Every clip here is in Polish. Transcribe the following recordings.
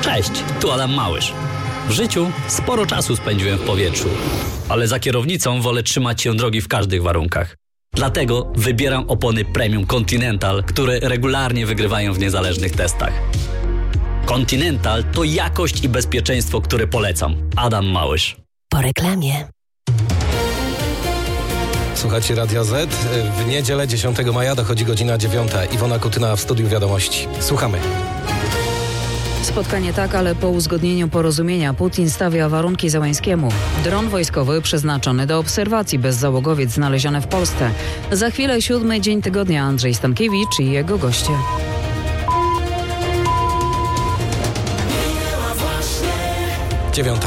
Cześć, tu Adam Małysz. W życiu sporo czasu spędziłem w powietrzu, ale za kierownicą wolę trzymać się drogi w każdych warunkach. Dlatego wybieram opony Premium Continental, które regularnie wygrywają w niezależnych testach. Continental to jakość i bezpieczeństwo, które polecam. Adam Małysz. Po reklamie. Słuchajcie Radia Z. W niedzielę 10 maja dochodzi godzina 9. Iwona Kutyna w Studiu Wiadomości. Słuchamy. Spotkanie tak, ale po uzgodnieniu porozumienia Putin stawia warunki Zełenskiemu. Dron wojskowy przeznaczony do obserwacji, bezzałogowiec znaleziony w Polsce. Za chwilę 7. dzień tygodnia. Andrzej Stankiewicz i jego goście. Dziewiąta.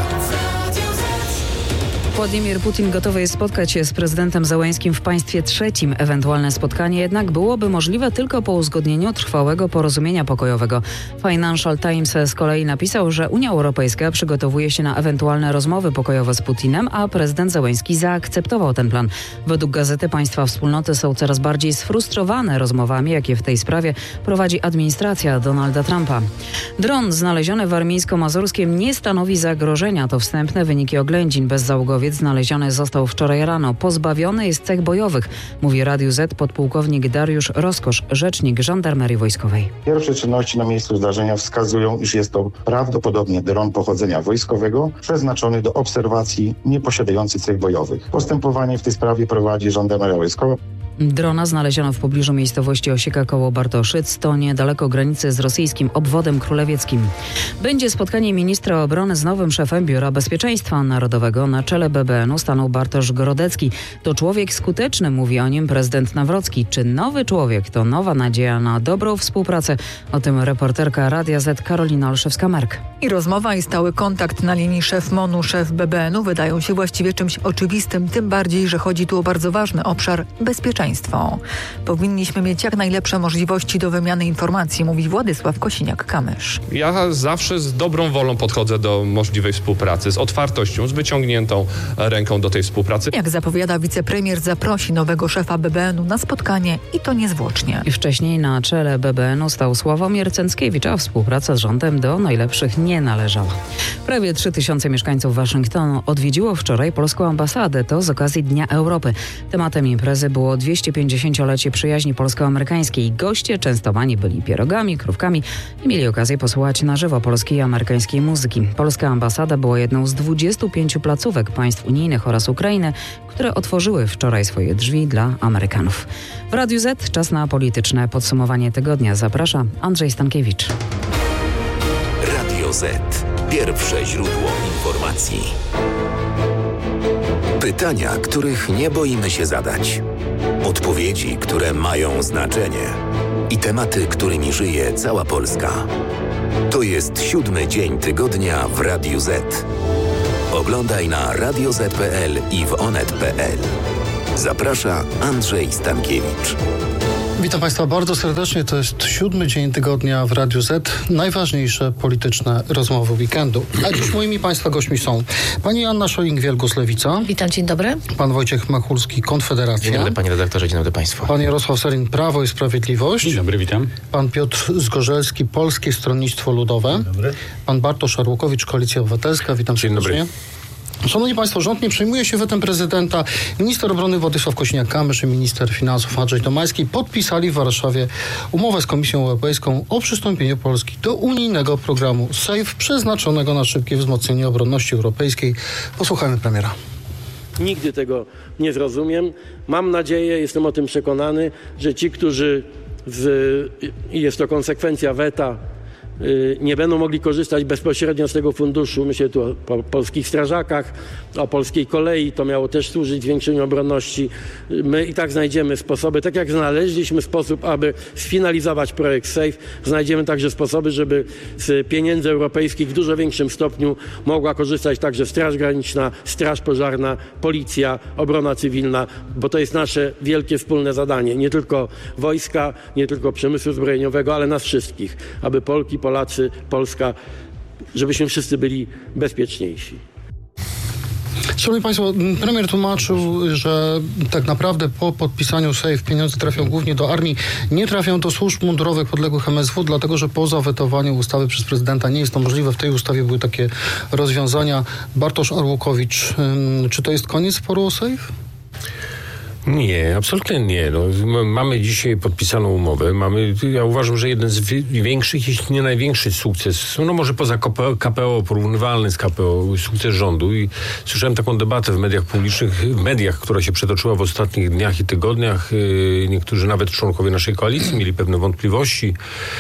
Władimir Putin gotowy jest spotkać się z prezydentem Zełenskim w państwie trzecim. Ewentualne spotkanie jednak byłoby możliwe tylko po uzgodnieniu trwałego porozumienia pokojowego. Financial Times z kolei napisał, że Unia Europejska przygotowuje się na ewentualne rozmowy pokojowe z Putinem, a prezydent Zełenski zaakceptował ten plan. Według gazety państwa wspólnoty są coraz bardziej sfrustrowane rozmowami, jakie w tej sprawie prowadzi administracja Donalda Trumpa. Dron znaleziony w Warmińsko-Mazurskiem nie stanowi zagrożenia. To wstępne wyniki oględzin. Bezzałogowiec znaleziony został wczoraj rano. Pozbawiony jest cech bojowych, mówi Radiu Z podpułkownik Dariusz Roskosz, rzecznik Żandarmerii Wojskowej. Pierwsze czynności na miejscu zdarzenia wskazują, iż jest to prawdopodobnie dron pochodzenia wojskowego, przeznaczony do obserwacji, nieposiadający cech bojowych. Postępowanie w tej sprawie prowadzi Żandarmeria Wojskowa. Drona znaleziono w pobliżu miejscowości Osieka koło Bartoszyc, to niedaleko granicy z rosyjskim obwodem królewieckim. Będzie spotkanie ministra obrony z nowym szefem Biura Bezpieczeństwa Narodowego. Na czele BBN-u stanął Bartosz Grodecki. To człowiek skuteczny, mówi o nim prezydent Nawrocki. Czy nowy człowiek to nowa nadzieja na dobrą współpracę? O tym reporterka Radia Z Karolina Olszewska-Merk. I rozmowa i stały kontakt na linii szef MON-u, szef BBN-u wydają się właściwie czymś oczywistym, tym bardziej, że chodzi tu o bardzo ważny obszar bezpieczeństwa. Powinniśmy mieć jak najlepsze możliwości do wymiany informacji, mówi Władysław Kosiniak-Kamysz. Ja zawsze z dobrą wolą podchodzę do możliwej współpracy, z otwartością, z wyciągniętą ręką do tej współpracy. Jak zapowiada wicepremier, zaprosi nowego szefa BBN-u na spotkanie i to niezwłocznie. I wcześniej na czele BBN-u stał Sławomir Cęckiewicz, a współpraca z rządem do najlepszych nie należała. Prawie 3000 mieszkańców Waszyngtonu odwiedziło wczoraj polską ambasadę. To z okazji Dnia Europy. Tematem imprezy było 250-lecie przyjaźni polsko-amerykańskiej. Goście częstowani byli pierogami, krówkami i mieli okazję posłuchać na żywo polskiej i amerykańskiej muzyki. Polska ambasada była jedną z 25 placówek państw unijnych oraz Ukrainy, które otworzyły wczoraj swoje drzwi dla Amerykanów. W Radiu Z czas na polityczne podsumowanie tygodnia. Zaprasza Andrzej Stankiewicz. Radio Z. Pierwsze źródło informacji. Pytania, których nie boimy się zadać. Odpowiedzi, które mają znaczenie. I tematy, którymi żyje cała Polska. To jest 7. dzień tygodnia w Radiu Z. Oglądaj na radioz.pl i w onet.pl. Zaprasza Andrzej Stankiewicz. Witam Państwa bardzo serdecznie. To jest 7. dzień tygodnia w Radiu Z. Najważniejsze polityczne rozmowy weekendu. A dziś moimi Państwa gośćmi są pani Anna Scheuring-Wielgus, Lewica. Witam, dzień dobry. Pan Wojciech Machulski, Konfederacja. Dzień dobry, panie redaktorze, dzień dobry Państwu. Pan Jarosław Sellin, Prawo i Sprawiedliwość. Dzień dobry, witam. Pan Piotr Zgorzelski, Polskie Stronnictwo Ludowe. Dzień dobry. Pan Bartosz Arłukowicz, Koalicja Obywatelska. Witam serdecznie. Dzień dobry. Szanowni Państwo, rząd nie przejmuje się wetem prezydenta. Minister obrony Władysław Kosiniak-Kamysz i minister finansów Andrzej Domański podpisali w Warszawie umowę z Komisją Europejską o przystąpieniu Polski do unijnego programu SAFE przeznaczonego na szybkie wzmocnienie obronności europejskiej. Posłuchajmy premiera. Nigdy tego nie zrozumiem. Mam nadzieję, jestem o tym przekonany, że ci, którzy jest to konsekwencja weta, nie będą mogli korzystać bezpośrednio z tego funduszu. Myślę tu o polskich strażakach, o polskiej kolei. To miało też służyć zwiększeniu obronności. My i tak znajdziemy sposoby, tak jak znaleźliśmy sposób, aby sfinalizować projekt SAFE, znajdziemy także sposoby, żeby z pieniędzy europejskich w dużo większym stopniu mogła korzystać także Straż Graniczna, Straż Pożarna, Policja, Obrona Cywilna, bo to jest nasze wielkie wspólne zadanie. Nie tylko wojska, nie tylko przemysłu zbrojeniowego, ale nas wszystkich, aby Polki, Polacy, Polska, żebyśmy wszyscy byli bezpieczniejsi. Szanowni Państwo, premier tłumaczył, że tak naprawdę po podpisaniu SAFE pieniądze trafią głównie do armii, nie trafią do służb mundurowych podległych MSW, dlatego że po zawetowaniu ustawy przez prezydenta nie jest to możliwe. W tej ustawie były takie rozwiązania. Bartosz Arłukowicz, czy to jest koniec sporu o SAFE? Nie, absolutnie nie. Mamy dzisiaj podpisaną umowę. Ja uważam, że jeden z większych, jeśli nie największy sukces, może poza KPO, porównywalny z KPO, sukces rządu. I słyszałem taką debatę w mediach publicznych, która się przetoczyła w ostatnich dniach i tygodniach. Niektórzy nawet członkowie naszej koalicji mieli pewne wątpliwości.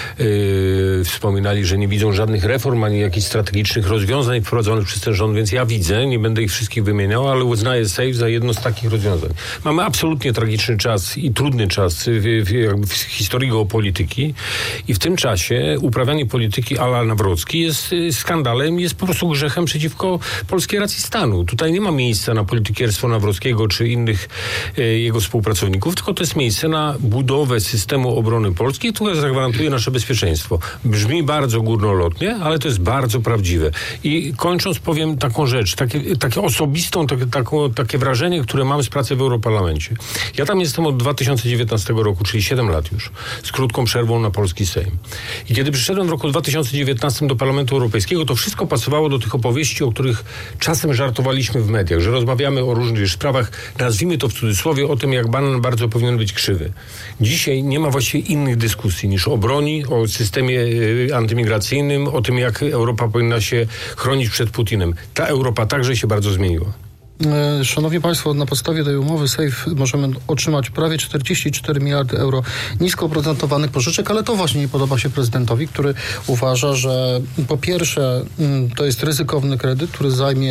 Wspominali, że nie widzą żadnych reform, ani jakichś strategicznych rozwiązań wprowadzonych przez ten rząd, więc ja widzę, nie będę ich wszystkich wymieniał, ale uznaję SAFE za jedno z takich rozwiązań. Mamy absolutnie tragiczny czas i trudny czas w historii geopolityki i w tym czasie uprawianie polityki à la Nawrocki jest skandalem, jest po prostu grzechem przeciwko polskiej racji stanu. Tutaj nie ma miejsca na politykierstwo Nawrockiego czy innych jego współpracowników, tylko to jest miejsce na budowę systemu obrony polskiej, które zagwarantuje nasze bezpieczeństwo. Brzmi bardzo górnolotnie, ale to jest bardzo prawdziwe. I kończąc powiem taką rzecz, takie osobistą, takie wrażenie, które mam z pracy w Europarlamencie. Ja tam jestem od 2019 roku, czyli 7 lat już, z krótką przerwą na polski Sejm. I kiedy przyszedłem w roku 2019 do Parlamentu Europejskiego, to wszystko pasowało do tych opowieści, o których czasem żartowaliśmy w mediach, że rozmawiamy o różnych sprawach, nazwijmy to w cudzysłowie, o tym, jak banan bardzo powinien być krzywy. Dzisiaj nie ma właściwie innych dyskusji niż o broni, o systemie antymigracyjnym, o tym, jak Europa powinna się chronić przed Putinem. Ta Europa także się bardzo zmieniła. Szanowni Państwo, na podstawie tej umowy SAFE możemy otrzymać prawie 44 miliardy euro nisko oprocentowanych pożyczek, ale to właśnie nie podoba się prezydentowi, który uważa, że po pierwsze to jest ryzykowny kredyt, który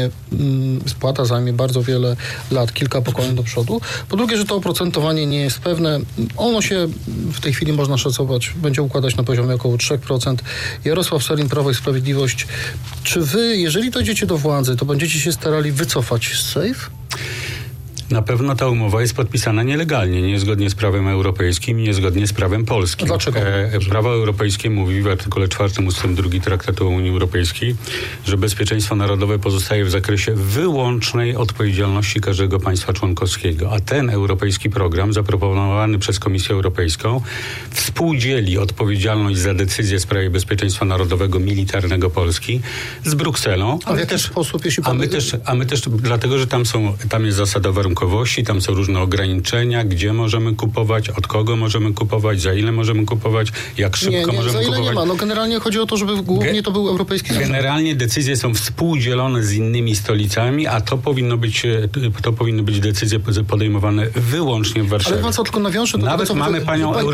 spłata zajmie bardzo wiele lat, kilka pokoleń do przodu. Po drugie, że to oprocentowanie nie jest pewne. Ono się w tej chwili można szacować, będzie układać na poziomie około 3%. Jarosław Sellin, Prawo i Sprawiedliwość. Czy wy, jeżeli dojdziecie do władzy, to będziecie się starali wycofać z SAFE? Na pewno ta umowa jest podpisana nielegalnie, niezgodnie z prawem europejskim i niezgodnie z prawem polskim. Dlaczego? Prawo europejskie mówi w artykule 4 ust. 2 Traktatu o Unii Europejskiej, że bezpieczeństwo narodowe pozostaje w zakresie wyłącznej odpowiedzialności każdego państwa członkowskiego. A ten europejski program zaproponowany przez Komisję Europejską współdzieli odpowiedzialność za decyzję w sprawie bezpieczeństwa narodowego militarnego Polski z Brukselą. A w jaki sposób, jeśli a my też, dlatego, że tam jest zasada warunkowości, tam są różne ograniczenia, gdzie możemy kupować, od kogo możemy kupować, za ile możemy kupować, jak szybko możemy za ile kupować. Nie ma. Generalnie chodzi o to, żeby głównie to był europejski system. Generalnie decyzje są współdzielone z innymi stolicami, a to powinny być decyzje podejmowane wyłącznie w Warszawie. Ale pan co, tylko nawiążę do Nawet tego, mamy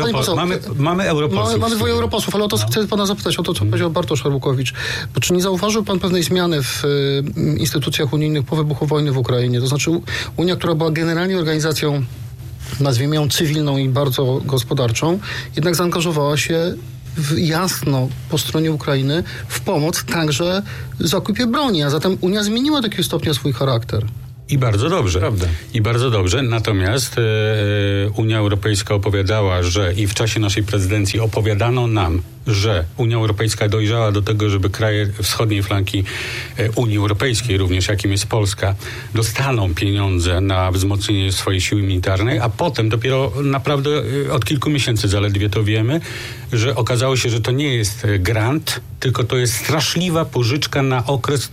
mamy europosłów. Mamy dwoje europosłów, ale o to chcę pana zapytać, o to, co powiedział Bartosz Arłukowicz. Bo czy nie zauważył pan pewnej zmiany w instytucjach unijnych po wybuchu wojny w Ukrainie? To znaczy Unia, która była generalnie organizacją, nazwijmy ją cywilną i bardzo gospodarczą, jednak zaangażowała się jasno po stronie Ukrainy w pomoc także w zakupie broni, a zatem Unia zmieniła do takiego stopnia swój charakter. I bardzo dobrze. Prawda. I bardzo dobrze. Natomiast Unia Europejska opowiadała, że i w czasie naszej prezydencji opowiadano nam, że Unia Europejska dojrzała do tego, żeby kraje wschodniej flanki Unii Europejskiej, również jakim jest Polska, dostaną pieniądze na wzmocnienie swojej siły militarnej, a potem dopiero naprawdę od kilku miesięcy zaledwie to wiemy, że okazało się, że to nie jest grant, tylko to jest straszliwa pożyczka na okres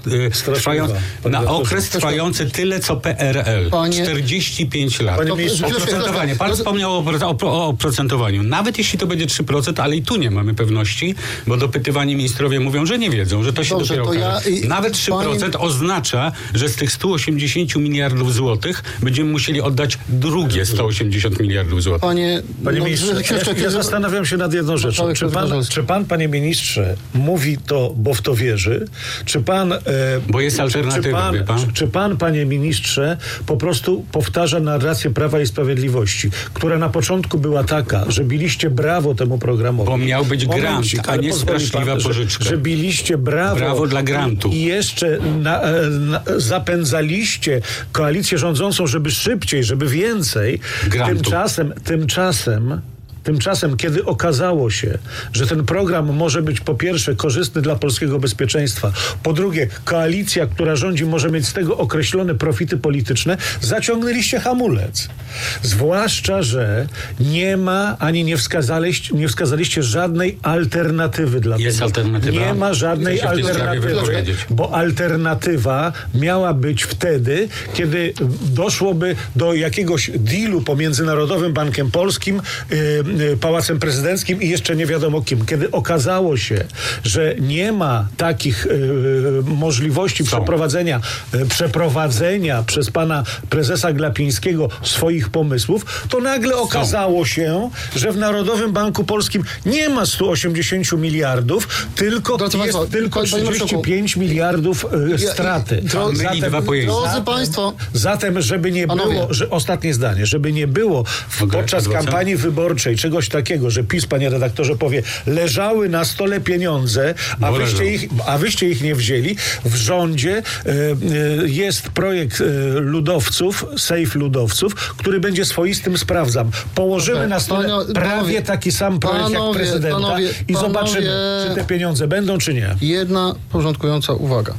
trwający tyle, co PRL. 45 lat. Oprocentowanie. Pan wspomniał o oprocentowaniu. Nawet jeśli to będzie 3%, ale i tu nie mamy pewności, bo dopytywani ministrowie mówią, że nie wiedzą, że to się dopiero okaże. Nawet 3% oznacza, że z tych 180 miliardów złotych będziemy musieli oddać drugie 180 miliardów złotych. Panie ministrze, ja zastanawiam się nad jedną rzeczą. Czy pan, panie ministrze, mówi to, bo w to wierzy? Czy pan... bo jest alternatywa, wie pan? Czy pan, panie ministrze, po prostu powtarza narrację Prawa i Sprawiedliwości, która na początku była taka, że biliście brawo temu programowi. Bo miał być grant, a nie straszliwa pożyczka. Że biliście brawo dla grantu. I jeszcze zapędzaliście koalicję rządzącą, żeby szybciej, żeby więcej. Grantu. Tymczasem Tymczasem, kiedy okazało się, że ten program może być po pierwsze korzystny dla polskiego bezpieczeństwa, po drugie koalicja, która rządzi, może mieć z tego określone profity polityczne, zaciągnęliście hamulec. Zwłaszcza, że nie ma ani nie wskazaliście żadnej alternatywy dla tego. Jest alternatywa. Nie ma żadnej alternatywy, bo alternatywa miała być wtedy, kiedy doszłoby do jakiegoś dealu pomiędzy Narodowym Bankiem Polskim, Pałacem Prezydenckim i jeszcze nie wiadomo kim. Kiedy okazało się, że nie ma takich możliwości przeprowadzenia przez pana prezesa Glapińskiego swoich pomysłów, to nagle okazało się, że w Narodowym Banku Polskim nie ma 180 miliardów, tylko jest tylko 35 miliardów straty. Drodzy Państwo, zatem, żeby nie było, ostatnie zdanie, żeby nie było podczas kampanii wyborczej czegoś takiego, że PiS, panie redaktorze, powie, leżały na stole pieniądze, a wyście ich nie wzięli. W rządzie jest projekt ludowców, Sejf Ludowców, który będzie swoistym sprawdzam. Położymy na stole prawie taki sam projekt jak prezydenta i zobaczymy, czy te pieniądze będą, czy nie. Jedna porządkująca uwaga.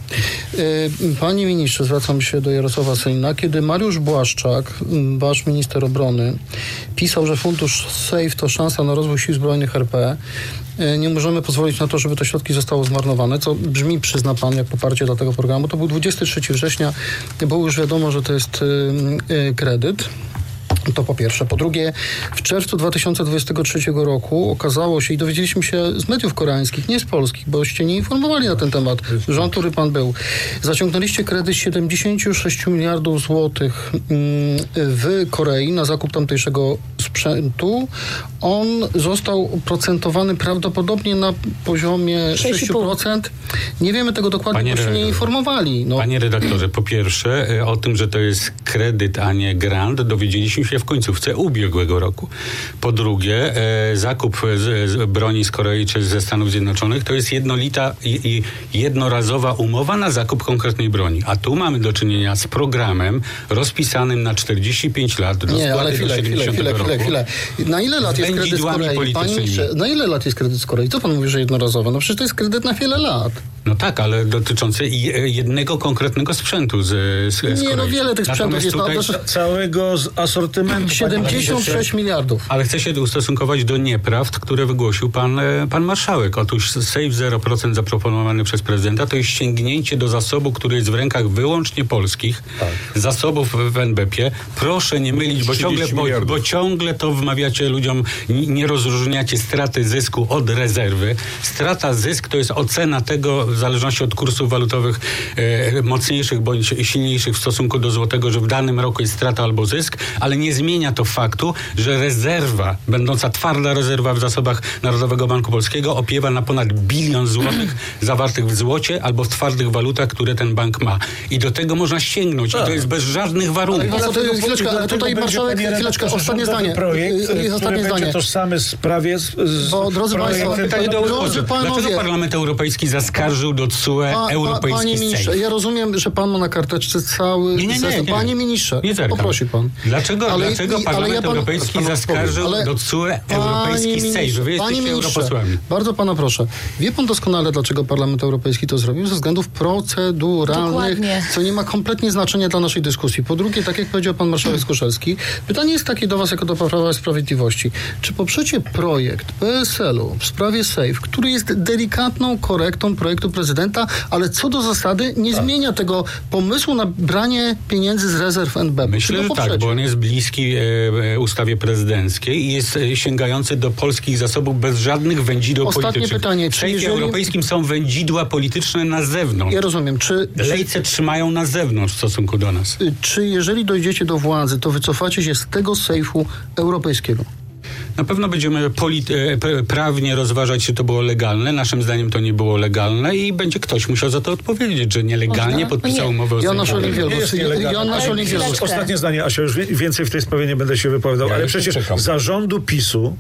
Panie ministrze, zwracam się do Jarosława Sellina. Kiedy Mariusz Błaszczak, wasz minister obrony, pisał, że fundusz Sejf to szansa na rozwój sił zbrojnych RP, nie możemy pozwolić na to, żeby te środki zostały zmarnowane, co brzmi, przyzna pan, jak poparcie dla tego programu. To był 23 września, było już wiadomo, że to jest kredyt. To po pierwsze. Po drugie, w czerwcu 2023 roku okazało się, i dowiedzieliśmy się z mediów koreańskich, nie z polskich, boście nie informowali na ten temat, rząd, który pan był. Zaciągnęliście kredyt 76 miliardów złotych w Korei na zakup tamtejszego sprzętu. On został oprocentowany prawdopodobnie na poziomie 6%. Nie wiemy tego dokładnie, bo się nie informowali. Panie redaktorze, po pierwsze, o tym, że to jest kredyt, a nie grant, dowiedzieliśmy się w końcówce ubiegłego roku. Po drugie, zakup broni z Korei czy ze Stanów Zjednoczonych to jest jednolita i jednorazowa umowa na zakup konkretnej broni. A tu mamy do czynienia z programem rozpisanym na 45 lat do spłaty do 70 roku. Chwilę. Na ile lat jest kredyt z Korei? Na ile lat jest kredyt z Korei? Co pan mówi, że jednorazowa? No przecież to jest kredyt na wiele lat. No tak, ale dotyczący jednego konkretnego sprzętu z Korei. Nie, no wiele tych sprzętów jest. Całego asortymentu. 76 miliardów. Ale chcę się ustosunkować do nieprawd, które wygłosił pan marszałek. Otóż Sejf 0% zaproponowany przez prezydenta to jest sięgnięcie do zasobu, który jest w rękach wyłącznie polskich, zasobów w NBP-ie. Proszę nie mylić, bo ciągle to wmawiacie ludziom, nie rozróżniacie straty zysku od rezerwy. Strata zysk to jest ocena tego, w zależności od kursów walutowych, mocniejszych bądź silniejszych w stosunku do złotego, że w danym roku jest strata albo zysk, ale nie zmienia to faktu, że rezerwa, będąca twarda rezerwa w zasobach Narodowego Banku Polskiego opiewa na ponad 1 bilion złotych zawartych w złocie albo w twardych walutach, które ten bank ma. I do tego można sięgnąć. I to jest bez żadnych warunków. Ale tutaj marszałek, chwileczkę, ostatnie zdanie. Który będzie tożsamy drodzy państwo, dlaczego Parlament Europejski zaskarżył do TSUE europejski Panie ministrze, Sejf? ja rozumiem, że pan ma na karteczce cały... Nie. Panie ministrze, poprosi pan. Dlaczego Parlament Europejski zaskarżył do TSUE europejski Sejf? Wy jesteście europosłami. Bardzo pana proszę. Wie pan doskonale, dlaczego Parlament Europejski to zrobił? Ze względów proceduralnych, co nie ma kompletnie znaczenia dla naszej dyskusji. Po drugie, tak jak powiedział pan marszałek Skurzelski, pytanie jest takie do was, jako do Prawa i Sprawiedliwości. Czy poprzecie projekt PSL-u w sprawie Sejf, który jest delikatną korektą projektu prezydenta, ale co do zasady nie zmienia tego pomysłu na branie pieniędzy z rezerw NBP? Myślę, że tak, bo on jest bliski ustawie prezydenckiej i jest sięgający do polskich zasobów bez żadnych wędzideł politycznych. Ostatnie pytanie. W Sejfie Europejskim są wędzidła polityczne na zewnątrz. Ja rozumiem. Lejce trzymają na zewnątrz w stosunku do nas. Czy jeżeli dojdziecie do władzy, to wycofacie się z tego Sejfu Europejskiego? Na pewno będziemy prawnie rozważać, czy to było legalne. Naszym zdaniem to nie było legalne i będzie ktoś musiał za to odpowiedzieć, że nielegalnie podpisał umowę o Joanna Scheuring-Wielgus. Ostatnie zdanie, Asia, już więcej w tej sprawie nie będę się wypowiadał, ale przecież zarządu PiS-u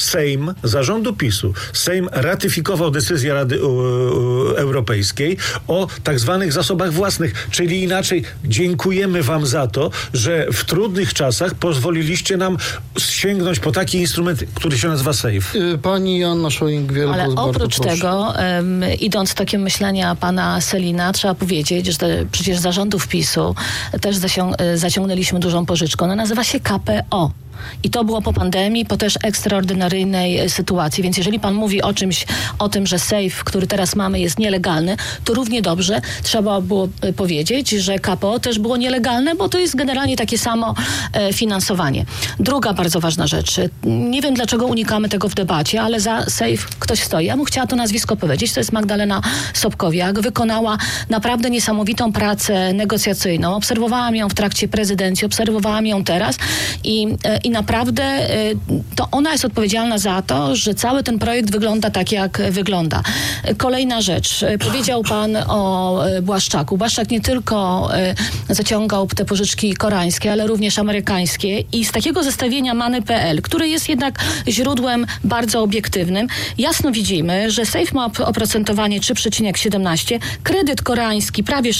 Sejm ratyfikował decyzję Rady Europejskiej o tak zwanych zasobach własnych, czyli inaczej dziękujemy wam za to, że w trudnych czasach pozwoliliście nam sięgnąć po taki instrument instrument, który się nazywa SAFE. Pani Joanna Scheuring-Wielgus, ale oprócz tego, idąc w takim myślenia pana Sellina, trzeba powiedzieć, że przecież zarządów PiS-u też zaciągnęliśmy dużą pożyczkę. Ona nazywa się KPO. I to było po pandemii, po też ekstraordynaryjnej sytuacji. Więc jeżeli pan mówi o tym, że SAFE, który teraz mamy, jest nielegalny, to równie dobrze trzeba było powiedzieć, że KPO też było nielegalne, bo to jest generalnie takie samo finansowanie. Druga bardzo ważna rzecz. Nie wiem, dlaczego unikamy tego w debacie, ale za SAFE ktoś stoi. Ja bym chciała to nazwisko powiedzieć. To jest Magdalena Sobkowiak. Wykonała naprawdę niesamowitą pracę negocjacyjną. Obserwowałam ją w trakcie prezydencji, obserwowałam ją teraz i naprawdę to ona jest odpowiedzialna za to, że cały ten projekt wygląda tak, jak wygląda. Kolejna rzecz. Powiedział pan o Błaszczaku. Błaszczak nie tylko zaciągał te pożyczki koreańskie, ale również amerykańskie i z takiego zestawienia Money.pl, który jest jednak źródłem bardzo obiektywnym, jasno widzimy, że SAFE ma oprocentowanie 3,17, kredyt koreański prawie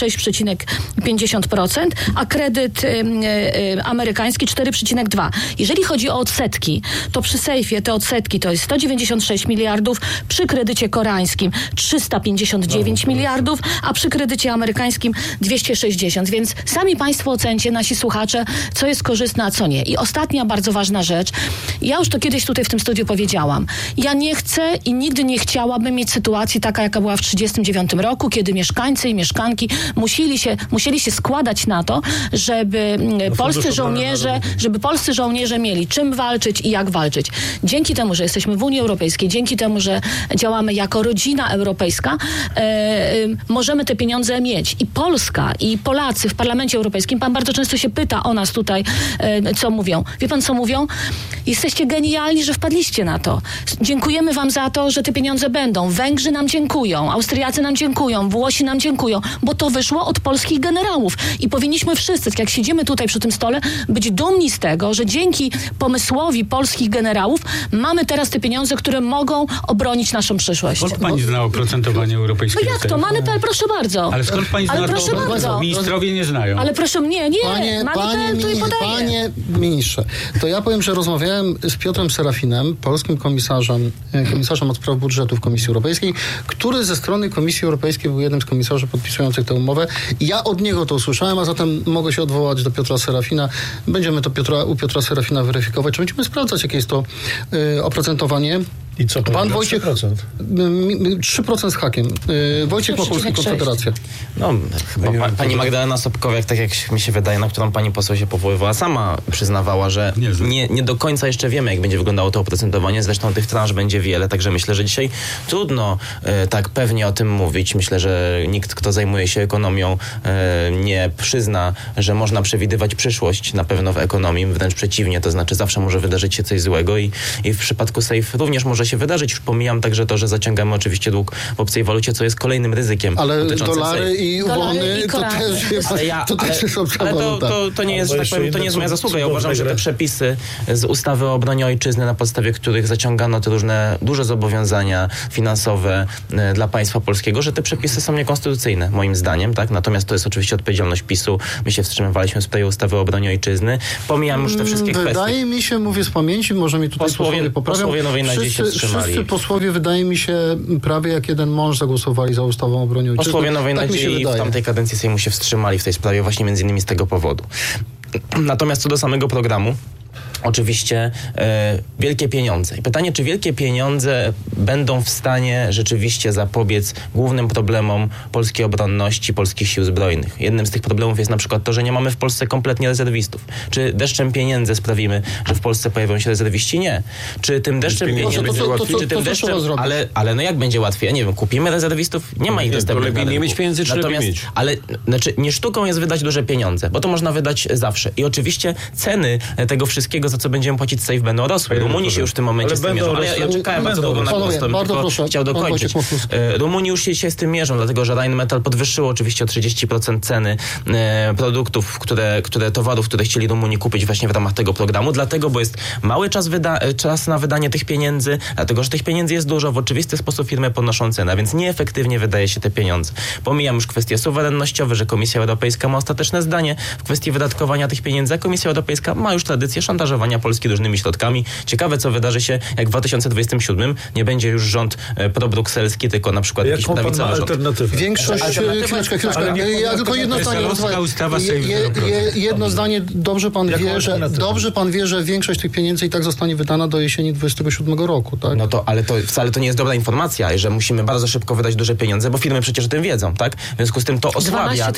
6,50%, a kredyt amerykański 4,2%. Jeżeli chodzi o odsetki, to przy SAFE te odsetki to jest 196 miliardów, przy kredycie koreańskim 359 miliardów, a przy kredycie amerykańskim 260. Więc sami państwo ocencie, nasi słuchacze, co jest korzystne, a co nie. I ostatnia bardzo ważna rzecz. Ja już to kiedyś tutaj w tym studiu powiedziałam. Ja nie chcę i nigdy nie chciałabym mieć sytuacji taka, jaka była w 1939 roku, kiedy mieszkańcy i mieszkanki musieli się składać na to, żeby polscy żołnierze mieli czym walczyć i jak walczyć. Dzięki temu, że jesteśmy w Unii Europejskiej, dzięki temu, że działamy jako rodzina europejska, możemy te pieniądze mieć. I Polska, i Polacy w Parlamencie Europejskim, pan bardzo często się pyta o nas tutaj, co mówią. Wie pan, co mówią? Jesteście genialni, że wpadliście na to. Dziękujemy wam za to, że te pieniądze będą. Węgrzy nam dziękują, Austriacy nam dziękują, Włosi nam dziękują, bo to wyszło od polskich generałów. I powinniśmy wszyscy, jak siedzimy tutaj przy tym stole, być dumni z tego, że dzięki pomysłowi polskich generałów mamy teraz te pieniądze, które mogą obronić naszą przyszłość. Skąd pani zna oprocentowanie europejskiego? No jak to? Money.pl, proszę bardzo. Ale skąd pani zna to? Ministrowie nie znają. Ale proszę mnie, nie. Panie ministrze, to ja powiem, że rozmawiałem z Piotrem Serafinem, polskim komisarzem od spraw budżetu w Komisji Europejskiej, który ze strony Komisji Europejskiej był jednym z komisarzy podpisujących tę umowę. Ja od niego to usłyszałem, a zatem mogę się odwołać do Piotra Serafina. Będziemy to u Piotra Serafina weryfikować. Czy będziemy sprawdzać, jakie jest to oprocentowanie. I co pan Wojciech? 3% z hakiem. Wojciech Machulski, Konfederacja. No, chyba pani Magdalena Sobkowiak, tak jak mi się wydaje, na którą pani poseł się powoływała, sama przyznawała, że nie do końca jeszcze wiemy, jak będzie wyglądało to oprocentowanie. Zresztą tych transz będzie wiele, także myślę, że dzisiaj trudno tak pewnie o tym mówić. Myślę, że nikt, kto zajmuje się ekonomią, nie przyzna, że można przewidywać przyszłość na pewno w ekonomii. Wręcz przeciwnie, to znaczy zawsze może wydarzyć się coś złego i w przypadku SAFE również może się wydarzyć. Już pomijam także to, że zaciągamy oczywiście dług w obcej walucie, co jest kolejnym ryzykiem. Ale dolary i wony to też jest obca waluta. To nie jest, że tak powiem, to nie jest moja zasługa. Ja uważam, że te przepisy z ustawy o obronie ojczyzny, na podstawie których zaciągano te różne duże zobowiązania finansowe dla państwa polskiego, że te przepisy są niekonstytucyjne, moim zdaniem, tak? Natomiast to jest oczywiście odpowiedzialność PiS-u. My się wstrzymywaliśmy w sprawie ustawy o obronie ojczyzny. Pomijam już te wszystkie kwestie. Wydaje mi się, mówię z pamięci, może mi tutaj posłowie poprawią. Posłowie Nowej Nadziei się wstrzymali. Wszyscy posłowie, wydaje mi się, prawie jak jeden mąż zagłosowali za ustawą o obronie ojczyzny. Posłowie Nowej Nadziei w tamtej kadencji Sejmu się wstrzymali w tej sprawie właśnie między innymi z tego powodu. Natomiast co do samego programu, oczywiście wielkie pieniądze. I pytanie, czy wielkie pieniądze będą w stanie rzeczywiście zapobiec głównym problemom polskiej obronności, polskich sił zbrojnych. Jednym z tych problemów jest na przykład to, że nie mamy w Polsce kompletnie rezerwistów. Czy deszczem pieniędzy sprawimy, że w Polsce pojawią się rezerwiści? Nie. Czy tym deszczem pieniędzy... Ale no jak będzie łatwiej? Ja nie wiem, kupimy rezerwistów? Nie ma ich dostępnych na rynku. Nie mieć pieniędzy, czy lepiej mieć? Ale znaczy, nie sztuką jest wydać duże pieniądze, bo to można wydać zawsze. I oczywiście ceny tego wszystkiego, za co będziemy płacić SAFE, będą rosły. Rumunii się już w tym momencie z tym mierzą. Ale ja czekałem bardzo długo na głos, to bym tylko chciał dokończyć. Rumunii już się z tym mierzą, dlatego że Rheinmetall podwyższyło oczywiście o 30% ceny produktów, towarów, które chcieli Rumunii kupić właśnie w ramach tego programu. Dlatego, bo jest mały czas na wydanie tych pieniędzy, dlatego, że tych pieniędzy jest dużo. W oczywisty sposób firmy podnoszą cenę, więc nieefektywnie wydaje się te pieniądze. Pomijam już kwestie suwerennościowe, że Komisja Europejska ma ostateczne zdanie w kwestii wydatkowania tych pieniędzy, a Komisja Europejska ma już tradycję szantażowania ratowania Polski różnymi środkami. Ciekawe, co wydarzy się, jak w 2027 nie będzie już rząd probrukselski, tylko na przykład jakiś prawicowy rząd. Większość... Chwileczkę. Ja tylko jedno zdanie. Jedno zdanie. Dobrze pan wie, że większość tych pieniędzy i tak zostanie wydana do jesieni 27 roku, tak? No to, ale to wcale to nie jest dobra informacja, że musimy bardzo szybko wydać duże pieniądze, bo firmy przecież o tym wiedzą, tak? W związku z tym to osłabia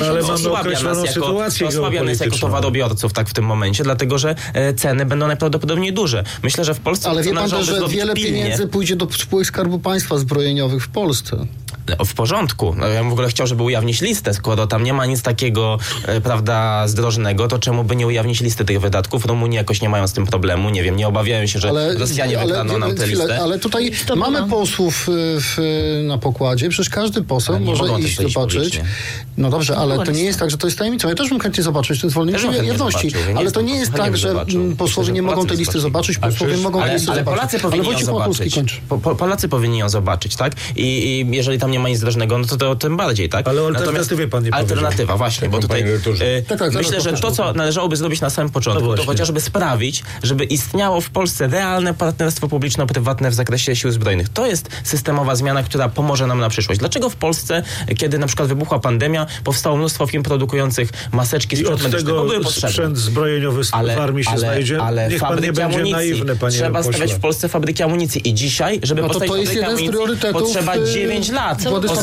nas jako towarobiorców, tak, w tym momencie, dlatego, że ceny będą najprawdopodobniej duże. Myślę, że w Polsce... Ale wie pan też, że wiele pieniędzy pójdzie do spółek Skarbu Państwa zbrojeniowych w Polsce. W porządku. No, ja bym w ogóle chciał, żeby ujawnić listę. Skoro tam nie ma nic takiego, prawda, zdrożnego, to czemu by nie ujawnić listy tych wydatków? Rumuni jakoś nie mają z tym problemu. Nie wiem, nie obawiają się, że Rosjanie wykradną nam tę listę. Ale tutaj mamy posłów na pokładzie. Przecież każdy poseł może iść zobaczyć. No dobrze, ale to nie jest tak, że to jest tajemnicą. Ja też bym chętnie zobaczyć ten zwolnienie jawności. Ale to nie jest tak, że posłowie nie mogą tej listy zobaczyć. Posłowie mogą tej listy zobaczyć. Polacy powinni ją zobaczyć. Polacy powinni ją zobaczyć, tak? I jeżeli tam nie ma nic drożnego, no to tym bardziej, tak? Ale o alternatywie pan nie powiedział. Alternatywa, właśnie, bo tutaj myślę, że to, co należałoby zrobić na samym początku, to chociażby sprawić, żeby istniało w Polsce realne partnerstwo publiczno-prywatne w zakresie sił zbrojnych. To jest systemowa zmiana, która pomoże nam na przyszłość. Dlaczego w Polsce, kiedy na przykład wybuchła pandemia, powstało mnóstwo firm produkujących maseczki, sprzęt medyczny, bo były potrzebne. Sprzęt zbrojeniowy w armii się znajdzie? Ale niech pan nie będzie naiwny, panie trzeba pośle. stawiać w Polsce fabryki amunicji i dzisiaj, żeby postawić fabrykę amunicji, potrzeba 9 lat.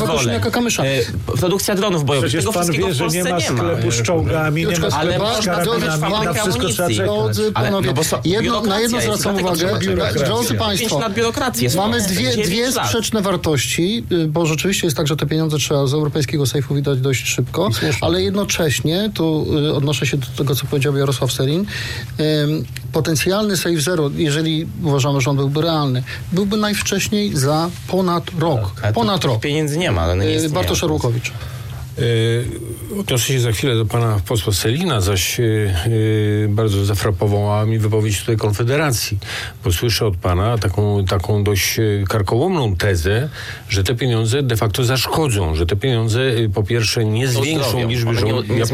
Produkcja dronów bojowych. Przecież pan wie, że nie ma sklepu z czołgami, nie ma sklepu z karabinami, na wszystko trzeba czekać. Drodzy panowie, na jedno zwracam uwagę. Drodzy państwo, mamy dwie sprzeczne wartości, bo rzeczywiście jest tak, że te pieniądze trzeba z europejskiego sejfu wydać dość szybko, ale jednocześnie, tu odnoszę się do tego, co powiedział Jarosław Sellin, potencjalny Safe Zero, jeżeli uważamy, że on byłby realny, byłby najwcześniej za ponad rok. Ponad rok. Pieniędzy nie ma, ale nie istnieje. Bartosz Arłukowicz. Odniosę się za chwilę do pana posła Sellina, zaś bardzo zafrapowała mi wypowiedź tutaj Konfederacji, bo słyszę od pana taką dość karkołomną tezę, że te pieniądze de facto zaszkodzą, że te pieniądze po pierwsze nie zwiększą liczby żołnierzy.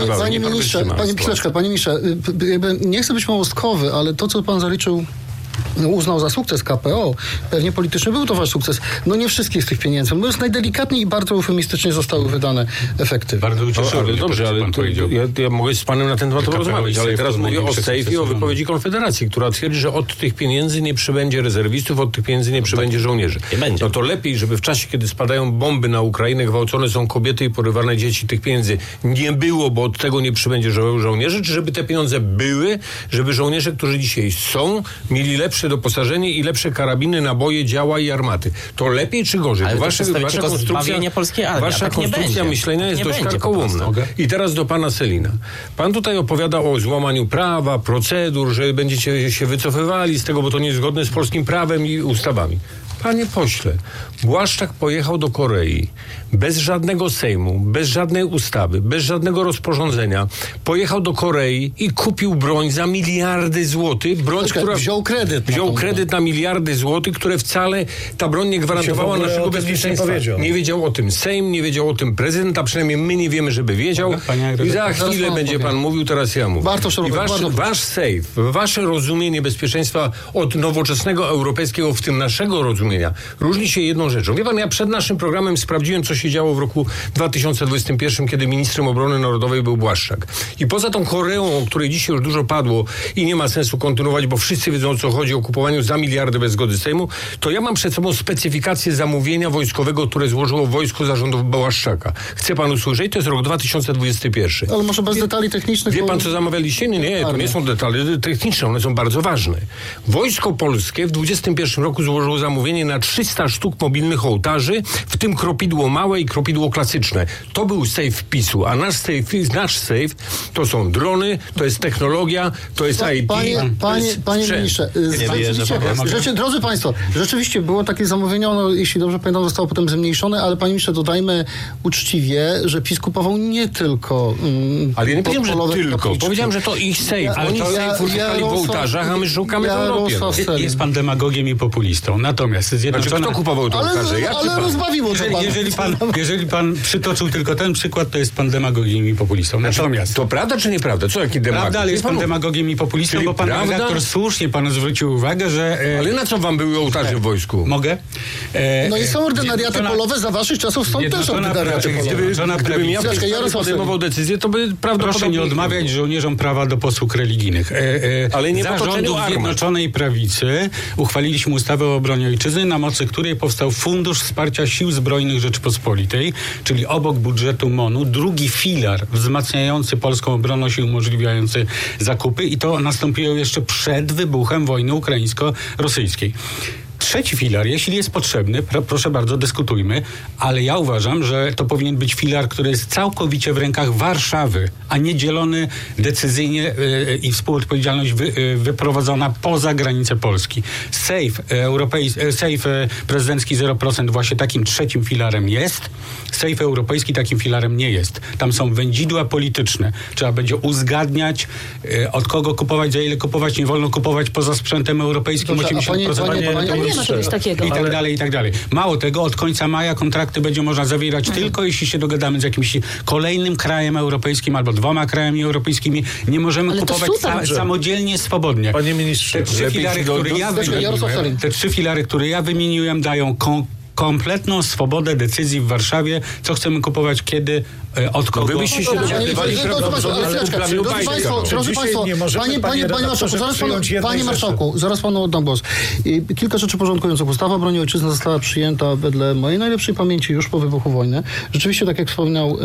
Panie ministrze, nie chcę być małostkowy, ale to, co pan zaliczył, uznał za sukces KPO, pewnie polityczny był to wasz sukces. No nie wszystkich z tych pieniędzy. No jest najdelikatniej i bardzo eufemistycznie zostały wydane efekty. Bardzo ucieszyłem. Dobrze, ale ja mogę z panem na ten temat porozmawiać, ale teraz mówię o sejfie, o wypowiedzi Konfederacji, która twierdzi, że od tych pieniędzy nie przybędzie rezerwistów, od tych pieniędzy nie przybędzie żołnierzy. Nie będzie. No to lepiej, żeby w czasie, kiedy spadają bomby na Ukrainę, gwałcone są kobiety i porywane dzieci, tych pieniędzy nie było, bo od tego nie przybędzie żołnierzy, czy żeby te pieniądze były, żeby żołnierze, którzy dzisiaj są, mieli lepsze doposażenie i lepsze karabiny, naboje, działa i armaty. To lepiej czy gorzej? Ale wasza konstrukcja myślenia jest dość karkołomna. I teraz do pana Sellina. Pan tutaj opowiada o złamaniu prawa, procedur, że będziecie się wycofywali z tego, bo to nie jest zgodne z polskim prawem i ustawami. Panie pośle, Błaszczak pojechał do Korei bez żadnego sejmu, bez żadnej ustawy, bez żadnego rozporządzenia. Pojechał do Korei i kupił broń za miliardy złotych. Która wziął kredyt na miliardy złotych, które wcale ta broń nie gwarantowała naszego bezpieczeństwa. Nie wiedział o tym Sejm, nie wiedział o tym prezydent, a przynajmniej my nie wiemy, żeby wiedział. I za chwilę będzie pan mówił, teraz ja mówię. Wasz sejf, wasze rozumienie bezpieczeństwa od nowoczesnego europejskiego, w tym naszego rozumienia, różni się jedną rzeczą. Wie pan, ja przed naszym programem sprawdziłem, co się działo w roku 2021, kiedy ministrem obrony narodowej był Błaszczak. I poza tą Koreą, o której dzisiaj już dużo padło i nie ma sensu kontynuować, bo wszyscy wiedzą, o co chodzi, o kupowaniu za miliardy bez zgody Sejmu, to ja mam przed sobą specyfikację zamówienia wojskowego, które złożyło wojsko za rządów Błaszczaka. Chce pan usłyszeć? To jest rok 2021. Ale może bez detali technicznych? Wie pan, co zamawialiście? Nie, to nie są detale techniczne, one są bardzo ważne. Wojsko Polskie w 2021 roku złożyło zamówienie na 300 sztuk mobilnych ołtarzy, w tym kropidło małe i kropidło klasyczne. To był sejf PiS-u, a nasz sejf to są drony, to jest technologia, to jest IT. Panie ministrze, drodzy państwo, rzeczywiście było takie zamówienie, ono, jeśli dobrze pamiętam, zostało potem zmniejszone, ale panie ministrze, dodajmy uczciwie, że PiS kupował nie tylko ale ja nie powiedziałem, że tylko. Powiedziałem, że to ich sejf. Oni sejfu szukali w ołtarzach, a my szukamy w Europie. Jest pan demagogiem i populistą. Natomiast Zjednoczone... Kto kupował tą kasę? Ale rozbawiło to jeżeli pan przytoczył tylko ten przykład, to jest pan demagogiem i populistą. Natomiast... To prawda czy nieprawda? Co jaki demagog? Prawda, ale jest pan demagogiem i populistą, bo pan redaktor słusznie panu zwrócił uwagę, że... Ale na co wam były ołtarze w wojsku? Mogę? No i są ordynariaty polowe, za waszych czasów są też ordynariaty polowe. Gdybym ja podejmował decyzję, to by prawdopodobnie... Proszę nie odmawiać żołnierzom prawa do posług religijnych. Ale nie Zarządów Zjednoczonej Prawicy uchwaliliśmy ustawę o obronie ojczyzny, na mocy której powstał Fundusz Wsparcia Sił Zbrojnych Rzeczypospolitej, czyli obok budżetu MON-u drugi filar wzmacniający polską obronność i umożliwiający zakupy, i to nastąpiło jeszcze przed wybuchem wojny ukraińsko-rosyjskiej. Trzeci filar, jeśli jest potrzebny, proszę bardzo, dyskutujmy, ale ja uważam, że to powinien być filar, który jest całkowicie w rękach Warszawy, a nie dzielony decyzyjnie i współodpowiedzialność wyprowadzona poza granice Polski. Safe prezydencki 0% właśnie takim trzecim filarem jest. Safe europejski takim filarem nie jest. Tam są wędzidła polityczne. Trzeba będzie uzgadniać, od kogo kupować, za ile kupować. Nie wolno kupować poza sprzętem europejskim. 80% nie ma czegoś takiego. I tak dalej, i tak dalej. Mało tego, od końca maja kontrakty będzie można zawierać tylko jeśli się dogadamy z jakimś kolejnym krajem europejskim albo 2 krajami europejskimi. Nie możemy kupować samodzielnie, swobodnie. Panie ministrze, te trzy filary, które ja wymieniłem, dają kompletną swobodę decyzji w Warszawie, co chcemy kupować, kiedy, od kogo. Wy byście się dogadywali Proszę Państwa, Panie Marszałku, zaraz Panu oddam głos. Kilka rzeczy porządkujących. Ustawa o broni ojczyzny została przyjęta wedle mojej najlepszej pamięci już po wybuchu wojny. Rzeczywiście, tak jak wspominał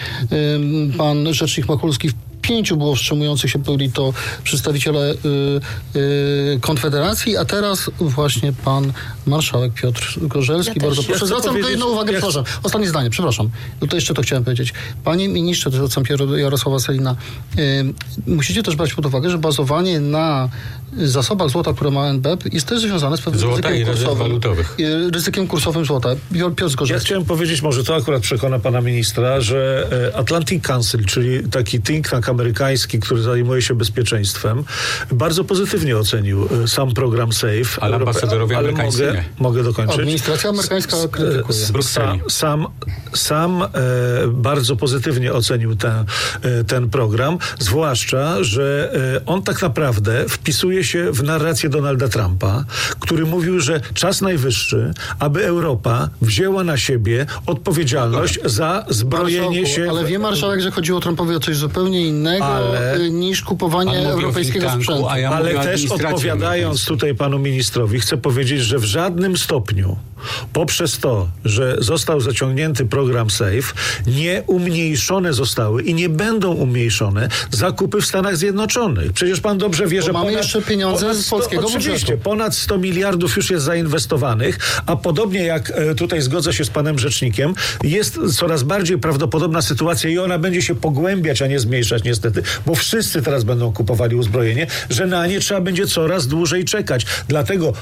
pan rzecznik Machulski, 5 było wstrzymujących się, byli to przedstawiciele Konfederacji, a teraz właśnie pan marszałek Piotr Gorzelski. Bardzo proszę. Zwracam tutaj jedną uwagę, przepraszam. Ostatnie zdanie, przepraszam. No to jeszcze to chciałem powiedzieć. Panie ministrze, to zwracam Jarosława Sellina, musicie też brać pod uwagę, że bazowanie na zasobach złota, które ma NBP, jest też związane z pewnym ryzykiem kursowym złota. Piotr Gorzelski. Ja chciałem powiedzieć, może to akurat przekona pana ministra, że Atlantic Council, czyli taki think tank amerykański, który zajmuje się bezpieczeństwem, bardzo pozytywnie ocenił sam program SAFE. Ale ambasadorowie amerykańscy nie. Mogę dokończyć? Administracja amerykańska krytykuje. Sam bardzo pozytywnie ocenił ten program, zwłaszcza, że on tak naprawdę wpisuje się w narrację Donalda Trumpa, który mówił, że czas najwyższy, aby Europa wzięła na siebie odpowiedzialność za zbrojenie się... Ale wie marszałek, że chodziło Trumpowi o coś zupełnie innego niż kupowanie europejskiego sprzętu. Ale też odpowiadając tutaj panu ministrowi, chcę powiedzieć, że w żadnym stopniu poprzez to, że został zaciągnięty program SAFE, nie umniejszone zostały i nie będą umniejszone zakupy w Stanach Zjednoczonych. Przecież pan dobrze wie, że mamy jeszcze pieniądze z polskiego budżetu. Oczywiście, ponad 100 miliardów już jest zainwestowanych, a podobnie jak tutaj zgodzę się z panem rzecznikiem, jest coraz bardziej prawdopodobna sytuacja i ona będzie się pogłębiać, a nie zmniejszać niestety, bo wszyscy teraz będą kupowali uzbrojenie, że na nie trzeba będzie coraz dłużej czekać. Dlatego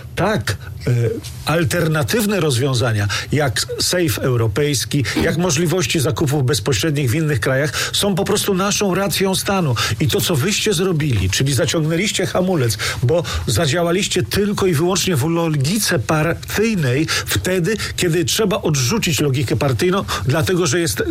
alternatywne rozwiązania, jak SAFE europejski, jak możliwości zakupów bezpośrednich w innych krajach, są po prostu naszą racją stanu. I to, co wyście zrobili, czyli zaciągnęliście hamulec, bo zadziałaliście tylko i wyłącznie w logice partyjnej wtedy, kiedy trzeba odrzucić logikę partyjną, dlatego, że jest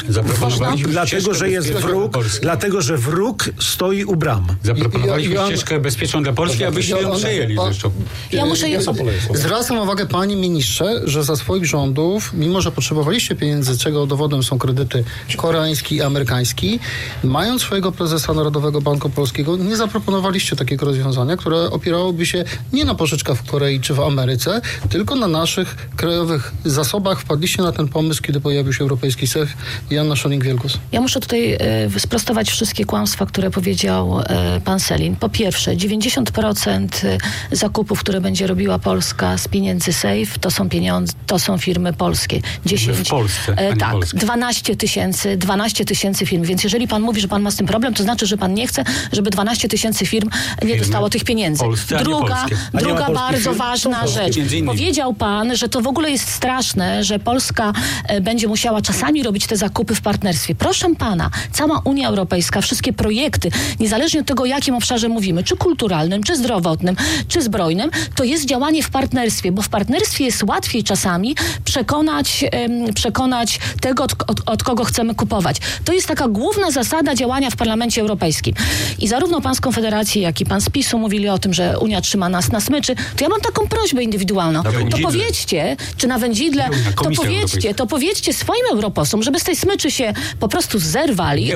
dlatego, że wróg stoi u bram. Zaproponowaliśmy ścieżkę bezpieczną dla Polski, abyście ją przejęli zresztą. Zwracam uwagę, panie ministrze, że za swoich rządów, mimo że potrzebowaliście pieniędzy, czego dowodem są kredyty koreański i amerykański, mając swojego prezesa Narodowego Banku Polskiego, nie zaproponowaliście takiego rozwiązania, które opierałoby się nie na pożyczkach w Korei czy w Ameryce, tylko na naszych krajowych zasobach. Wpadliście na ten pomysł, kiedy pojawił się europejski SAFE i Anna Scheuring-Wielgus. Ja muszę tutaj sprostować wszystkie kłamstwa, które powiedział pan Sellin. Po pierwsze, 90% zakupów, które będzie robiła Polska z pieniędzy SAFE, to są firmy polskie. 10. W Polsce, tak, Polskie. 12 tysięcy firm. Więc jeżeli pan mówi, że pan ma z tym problem, to znaczy, że pan nie chce, żeby 12 tysięcy firm nie dostało tych pieniędzy. Druga bardzo ważna rzecz. Powiedział pan, że to w ogóle jest straszne, że Polska będzie musiała czasami robić te zakupy w partnerstwie. Proszę pana, cała Unia Europejska, wszystkie projekty, niezależnie od tego, o jakim obszarze mówimy, czy kulturalnym, czy zdrowotnym, czy zbrojnym, to jest działanie w partnerstwie, bo w partnerstwie jest łatwiej czasami przekonać tego, od kogo chcemy kupować. To jest taka główna zasada działania w Parlamencie Europejskim. I zarówno pan z Konfederacji, jak i pan z PiS-u mówili o tym, że Unia trzyma nas na smyczy, to ja mam taką prośbę indywidualną. To powiedzcie, czy na wędzidle, to powiedzcie swoim europosłom, żeby z tej smyczy się po prostu zerwali,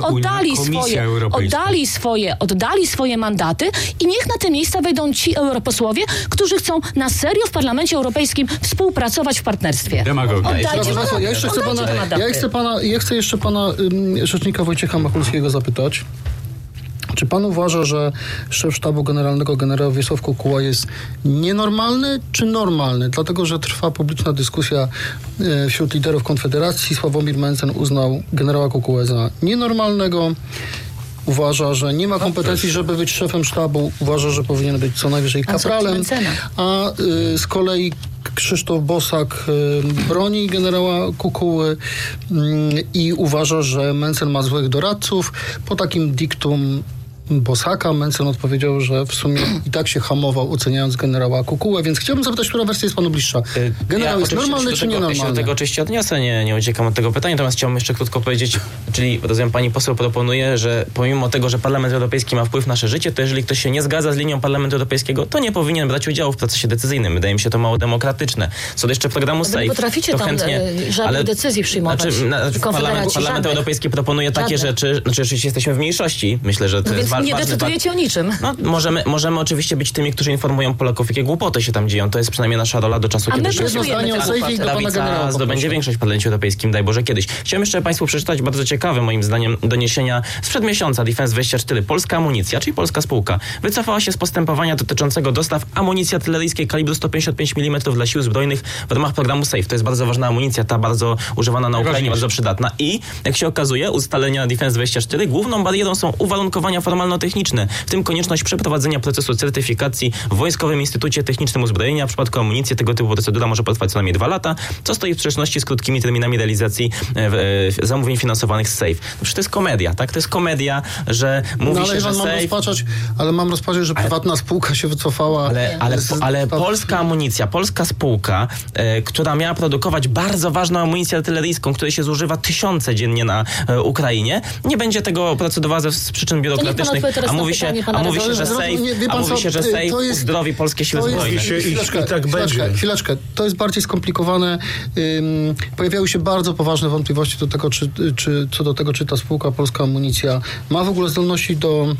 oddali swoje mandaty i niech na te miejsca wejdą ci europosłowie, którzy chcą na serio w Parlamencie Europejskim współpracować w partnerstwie. Ja chcę jeszcze pana rzecznika Wojciecha Machulskiego zapytać. Czy pan uważa, że szef sztabu generalnego generał Wiesław Kukuła jest nienormalny czy normalny? Dlatego, że trwa publiczna dyskusja wśród liderów Konfederacji. Sławomir Mencen uznał generała Kukułę za nienormalnego. Uważa, że nie ma kompetencji, żeby być szefem sztabu. Uważa, że powinien być co najwyżej kapralem. A z kolei Krzysztof Bosak broni generała Kukuły i uważa, że Mencen ma złych doradców. Po takim diktum Bosaka Mencen odpowiedział, że w sumie i tak się hamował, oceniając generała Kukułę, więc chciałbym zapytać, która wersja jest panu bliższa. Generał jest normalny czy nienormalny? Ja się do tego oczywiście odniosę, nie uciekam od tego pytania, natomiast chciałbym jeszcze krótko powiedzieć, czyli rozumiem, pani poseł proponuje, że pomimo tego, że Parlament Europejski ma wpływ na nasze życie, to jeżeli ktoś się nie zgadza z linią Parlamentu Europejskiego, to nie powinien brać udziału w procesie decyzyjnym. Wydaje mi się to mało demokratyczne. Co do jeszcze programu SAFE, potraficie to tam chętnie, żadnych decyzji przyjmować. Parlament Europejski proponuje takie rzeczy, oczywiście jesteśmy w mniejszości, myślę, że to jest nie decydujecie o niczym. No, możemy oczywiście być tymi, którzy informują Polaków, jakie głupoty się tam dzieją. To jest przynajmniej nasza rola do czasu, kiedy lewica zdobędzie większość w Parlamencie Europejskim, daj Boże kiedyś. Chciałem jeszcze państwu przeczytać bardzo ciekawe, moim zdaniem, doniesienia sprzed miesiąca Defense24. Polska Amunicja, czyli polska spółka, wycofała się z postępowania dotyczącego dostaw amunicji artyleryjskiej kalibru 155 mm dla sił zbrojnych w ramach programu SAFE. To jest bardzo ważna amunicja, ta bardzo używana na Ukrainie, bardzo przydatna. I, jak się okazuje, ustalenia Defense24, główną barierą są uwarunkowania formalno-techniczne, w tym konieczność przeprowadzenia procesu certyfikacji w Wojskowym Instytucie Technicznym Uzbrojenia. W przypadku amunicji tego typu procedura może potrwać co najmniej 2 lata, co stoi w sprzeczności z krótkimi terminami realizacji zamówień finansowanych z SAFE. Przecież to jest komedia, tak? To jest komedia, że mówi się, że SAFE... Ale mam rozpatrzeć, że prywatna spółka się wycofała... Ale polska amunicja, polska spółka, która miała produkować bardzo ważną amunicję artyleryjską, której się zużywa tysiące dziennie na Ukrainie, nie będzie tego procedowała z przyczyn biurokratycznych, a mówi się, że SAFE uzdrowi polskie siły zbrojne. Chwileczkę. To jest bardziej skomplikowane. Pojawiały się bardzo poważne wątpliwości co do tego, czy ta spółka Polska Amunicja ma w ogóle zdolności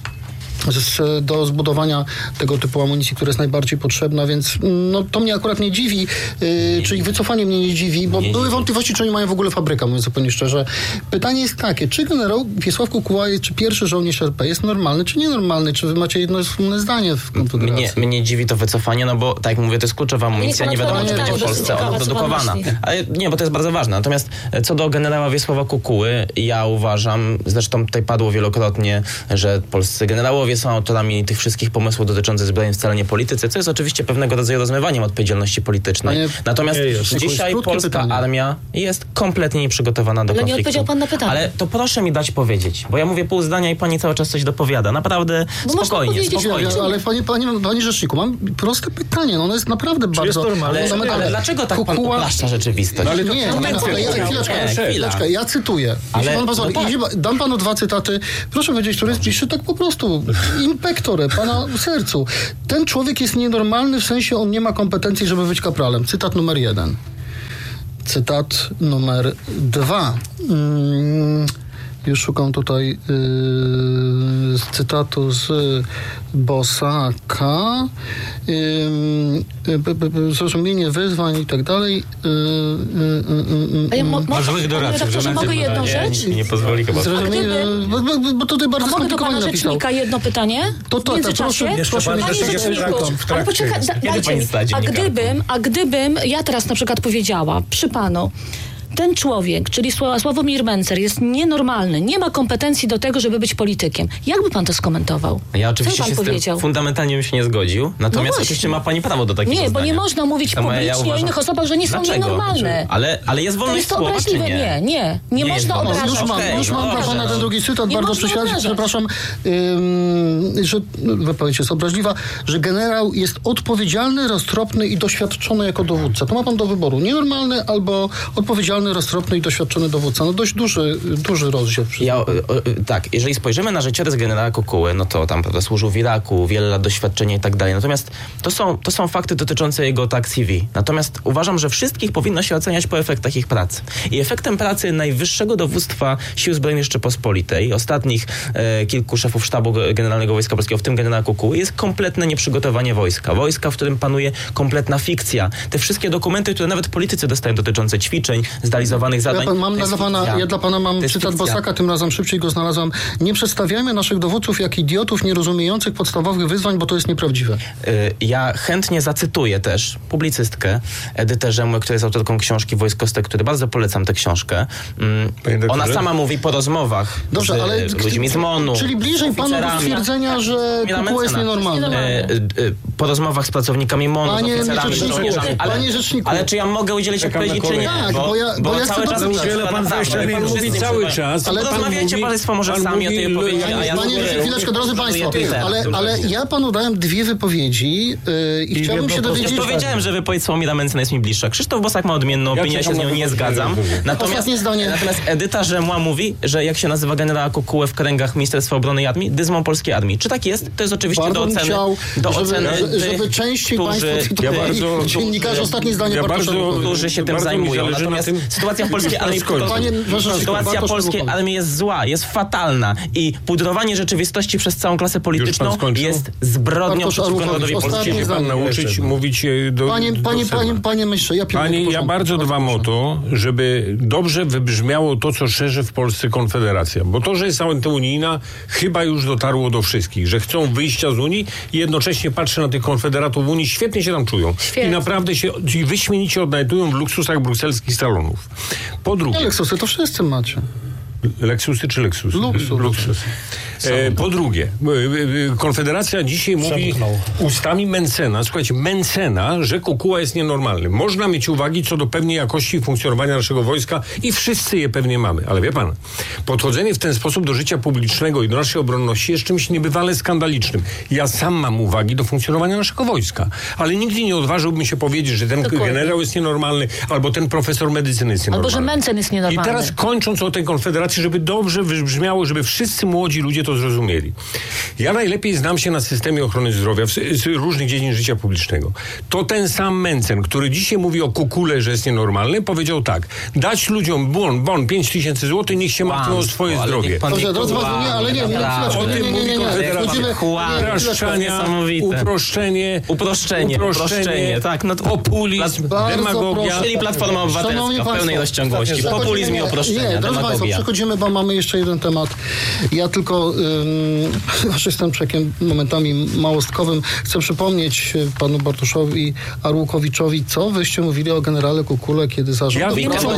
do zbudowania tego typu amunicji, która jest najbardziej potrzebna, więc to mnie akurat nie dziwi, czyli wycofanie mnie nie dziwi, bo były wątpliwości, czy oni mają w ogóle fabrykę, mówiąc zupełnie szczerze. Pytanie jest takie, czy generał Wiesław Kukuła, czy pierwszy żołnierz RP jest normalny, czy nienormalny? Czy wy macie jedno wspólne zdanie w Konfederacji? Mnie dziwi to wycofanie, no bo tak jak mówię, to jest kluczowa amunicja, nie wiadomo, czy będzie w Polsce ona produkowana. Ale nie, bo to jest bardzo ważne. Natomiast co do generała Wiesława Kukuły, ja uważam, zresztą tutaj padło wielokrotnie, że polscy generałowie są autorami tych wszystkich pomysłów dotyczących zbrojeń, wcale nie politycy, co jest oczywiście pewnego rodzaju rozmywaniem odpowiedzialności politycznej. Natomiast dzisiaj polska armia jest kompletnie nieprzygotowana do konfliktu. Ale nie odpowiedział pan na pytanie. Ale to proszę mi dać powiedzieć, bo ja mówię pół zdania i pani cały czas coś dopowiada. Naprawdę spokojnie. Ale panie rzeczniku, mam proste pytanie. Ono jest naprawdę bardzo... Ale dlaczego tak pan upraszcza rzeczywistość? Chwileczkę, ja cytuję. Dam panu 2 cytaty. Proszę powiedzieć, który jest bliższy tak po prostu. Impektorę, pana sercu. Ten człowiek jest nienormalny, w sensie on nie ma kompetencji, żeby być kapralem. Cytat numer 1. Cytat numer 2. Już szukam tutaj cytatu z Bosaka. Zrozumienie wyzwań i tak dalej. Mogę jedną rzecz? Nie pozwoli chyba. Bo tutaj bardzo skomplikowanie napisał. Mogę do pana rzecznika jedno pytanie? Proszę. Ale poczekaj, a gdybym ja teraz na przykład powiedziała przy panu, ten człowiek, czyli Sławomir Mencen, jest nienormalny, nie ma kompetencji do tego, żeby być politykiem. Jak by pan to skomentował? Ja oczywiście się z tym fundamentalnie bym się nie zgodził, natomiast oczywiście ma pani prawo do takiego zdania. Nie, bo nie można mówić publicznie o innych osobach, że nie są nienormalne. Ale jest wolność słowa, to jest to obraźliwe, nie można obrażać. Już mam dla pana ten drugi cytat, bardzo przepraszam, że wypowiedź jest obraźliwa, że generał jest odpowiedzialny, roztropny i doświadczony jako dowódca. To ma pan do wyboru. Nienormalny albo odpowiedzialny, roztropny i doświadczony dowódca. No dość duży rozdział. Tak, jeżeli spojrzymy na życiorys generała Kukuły, no to tam służył w Iraku, wiele lat doświadczenia i tak dalej. Natomiast to są fakty dotyczące jego CV. Natomiast uważam, że wszystkich powinno się oceniać po efektach ich pracy. I efektem pracy najwyższego dowództwa Sił Zbrojnych Rzeczypospolitej, ostatnich kilku szefów sztabu Generalnego Wojska Polskiego, w tym generała Kukuły, jest kompletne nieprzygotowanie wojska. Wojska, w którym panuje kompletna fikcja. Te wszystkie dokumenty, które nawet politycy dostają dotyczące ćwiczeń, zrealizowanych zadań. Ja dla pana mam cytat Bosaka, tym razem szybciej go znalazłem. Nie przedstawiajmy naszych dowódców jak idiotów nierozumiejących podstawowych wyzwań, bo to jest nieprawdziwe. Ja chętnie zacytuję też publicystkę Edytę Rzemłę, która jest autorką książki Wojsko z tektury. Bardzo polecam tę książkę. Ona sama mówi po rozmowach z ludźmi z MON-u. Czyli bliżej panu do stwierdzenia, że Kukuła jest nienormalny. Po rozmowach z pracownikami MON-u, z oficerami, żołnierzami. Panie rzeczniku. Ale czy ja mogę udzielić odpowiedzi, czy nie? Tak, bo ja cały czas mówi cały czas. Ale rozmawiajcie państwo może sami o tej odpowiedzi, a ja... Chwileczkę, drodzy państwo, ale ja panu dałem dwie wypowiedzi i chciałbym się dowiedzieć... Ja powiedziałem, że wypowiedź Sławomira Mencena jest mi bliższa. Krzysztof Bosak ma odmienną opinię, ja się z nią nie zgadzam. Natomiast Edyta Rzemła mówi, że jak się nazywa generała Kukułę w kręgach Ministerstwa Obrony i Armii, dyzmą polskiej armii. Czy tak jest? To jest oczywiście do oceny żeby częściej państwo dziennikarze ostatnie zdanie którzy się tym zajmują. Natomiast sytuacja w polskiej armii jest zła, jest fatalna i pudrowanie rzeczywistości przez całą klasę polityczną jest zbrodnią przeciwko narodowi polskiemu. Pan nauczyć mówić do... Panie myślę, ja bardzo dbam o to, żeby dobrze wybrzmiało to, co szerzy w Polsce Konfederacja. Bo to, że jest antyunijna, chyba już dotarło do wszystkich, że chcą wyjścia z Unii i jednocześnie patrzę na tych konfederatów w Unii, świetnie się tam czują. Świetnie. I naprawdę się wyśmienicie odnajdują w luksusach brukselskich salonów. Po drugie... Luksusy to wszyscy macie. Lexusy czy Lexus? Luksus. Po drugie, Konfederacja dzisiaj mówi ustami Mencena, słuchajcie, Mencena, że Kukuła jest nienormalny. Można mieć uwagi co do pewnej jakości funkcjonowania naszego wojska i wszyscy je pewnie mamy. Ale wie pan, podchodzenie w ten sposób do życia publicznego i do naszej obronności jest czymś niebywale skandalicznym. Ja sam mam uwagi do funkcjonowania naszego wojska, ale nigdy nie odważyłbym się powiedzieć, że ten generał jest nienormalny, albo ten profesor medycyny jest nienormalny. Albo że Mencen jest nienormalny. I teraz kończąc o tej Konfederacji, żeby dobrze wybrzmiało, żeby wszyscy młodzi ludzie to zrozumieli. Ja najlepiej znam się na systemie ochrony zdrowia z różnych dziedzin życia publicznego. To ten sam Mencen, który dzisiaj mówi o Kukule, że jest nienormalny, powiedział tak: dać ludziom bon 5 000 złotych, niech się martwią o swoje zdrowie. Uproszczenie, tak, no to populizm, demagogia. Czyli Platforma Obywatelska w pełnej rozciągłości. Populizm i uproszczenie, demagogia. Przechodzimy, bo mamy jeszcze jeden temat. Ja tylko jestem człowiekiem momentami małostkowym. Chcę przypomnieć panu Bartuszowi Arłukowiczowi, co wyście mówili o generale Kukule, kiedy zarządzał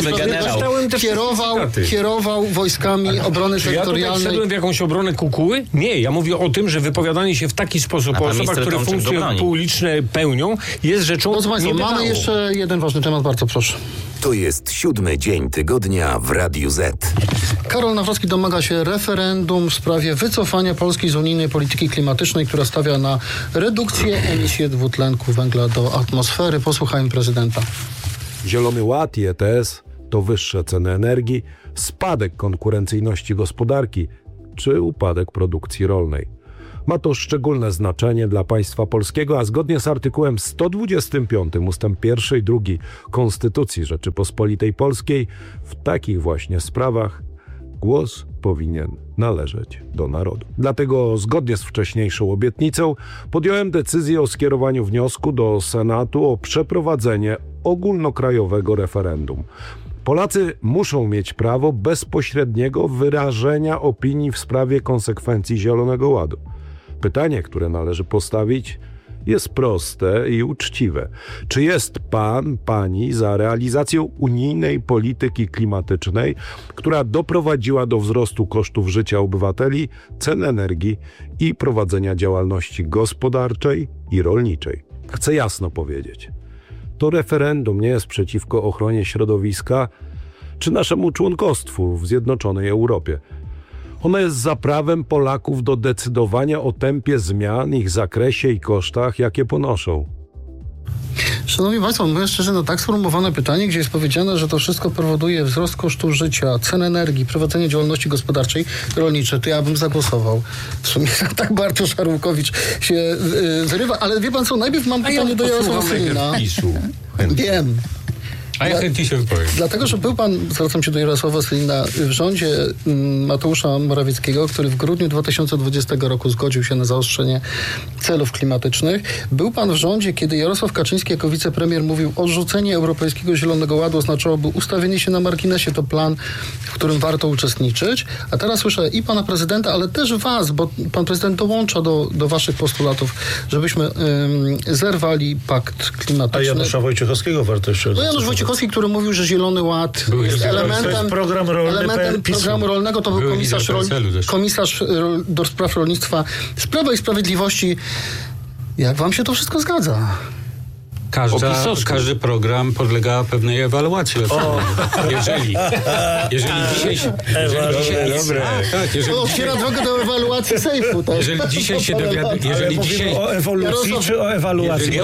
kierował wojskami obrony terytorialnej. Ja wszedłem w jakąś obronę Kukuły? Nie, ja mówię o tym, że wypowiadanie się w taki sposób o osobach, które funkcje publiczne pełnią, jest rzeczą niebywałą. Mamy jeszcze jeden ważny temat, bardzo proszę. To jest 7. dzień tygodnia w Radiu Z. Karol Nawrocki domaga się referendum w sprawie wycofania Polski z unijnej polityki klimatycznej, która stawia na redukcję emisji dwutlenku węgla do atmosfery. Posłuchajmy prezydenta. Zielony Ład i ETS to wyższe ceny energii, spadek konkurencyjności gospodarki czy upadek produkcji rolnej. Ma to szczególne znaczenie dla państwa polskiego, a zgodnie z artykułem 125 ustęp 1 i 2 Konstytucji Rzeczypospolitej Polskiej w takich właśnie sprawach głos powinien należeć do narodu. Dlatego zgodnie z wcześniejszą obietnicą podjąłem decyzję o skierowaniu wniosku do Senatu o przeprowadzenie ogólnokrajowego referendum. Polacy muszą mieć prawo bezpośredniego wyrażenia opinii w sprawie konsekwencji Zielonego Ładu. Pytanie, które należy postawić: jest proste i uczciwe. Czy jest pan, pani za realizacją unijnej polityki klimatycznej, która doprowadziła do wzrostu kosztów życia obywateli, cen energii i prowadzenia działalności gospodarczej i rolniczej? Chcę jasno powiedzieć. To referendum nie jest przeciwko ochronie środowiska czy naszemu członkostwu w Zjednoczonej Europie. Ono jest za prawem Polaków do decydowania o tempie zmian, ich zakresie i kosztach, jakie ponoszą. Szanowni Państwo, mówię szczerze, tak sformułowane pytanie, gdzie jest powiedziane, że to wszystko powoduje wzrost kosztów życia, cen energii, prowadzenie działalności gospodarczej, rolniczej, to ja bym zagłosował. W sumie tak Bartosz Arłukowicz się wyrywa, ale wie pan co, najpierw mam pytanie do Jarosława Sellina. Wiem. A ja chętnie się wypowiem. Dlatego, że był pan, zwracam się do Jarosława Sellina, w rządzie Mateusza Morawieckiego, który w grudniu 2020 roku zgodził się na zaostrzenie celów klimatycznych. Był pan w rządzie, kiedy Jarosław Kaczyński jako wicepremier mówił, odrzucenie Europejskiego Zielonego Ładu oznaczałoby ustawienie się na marginesie, to plan, w którym warto uczestniczyć. A teraz słyszę i pana prezydenta, ale też was, bo pan prezydent dołącza do waszych postulatów, żebyśmy zerwali pakt klimatyczny. A Janusza Wojciechowskiego warto jeszcze Janusz Wojciechowski, który mówił, że Zielony Ład jest elementem programu rolnego, to był komisarz do spraw rolnictwa z Prawa i Sprawiedliwości. Jak wam się to wszystko zgadza? Każdy program podlega pewnej ewaluacji. Jeżeli dzisiaj otwiera drogę do ewaluacji sejfu. Tak? Jeżeli dzisiaj się o ewolucji czy o ewaluacji?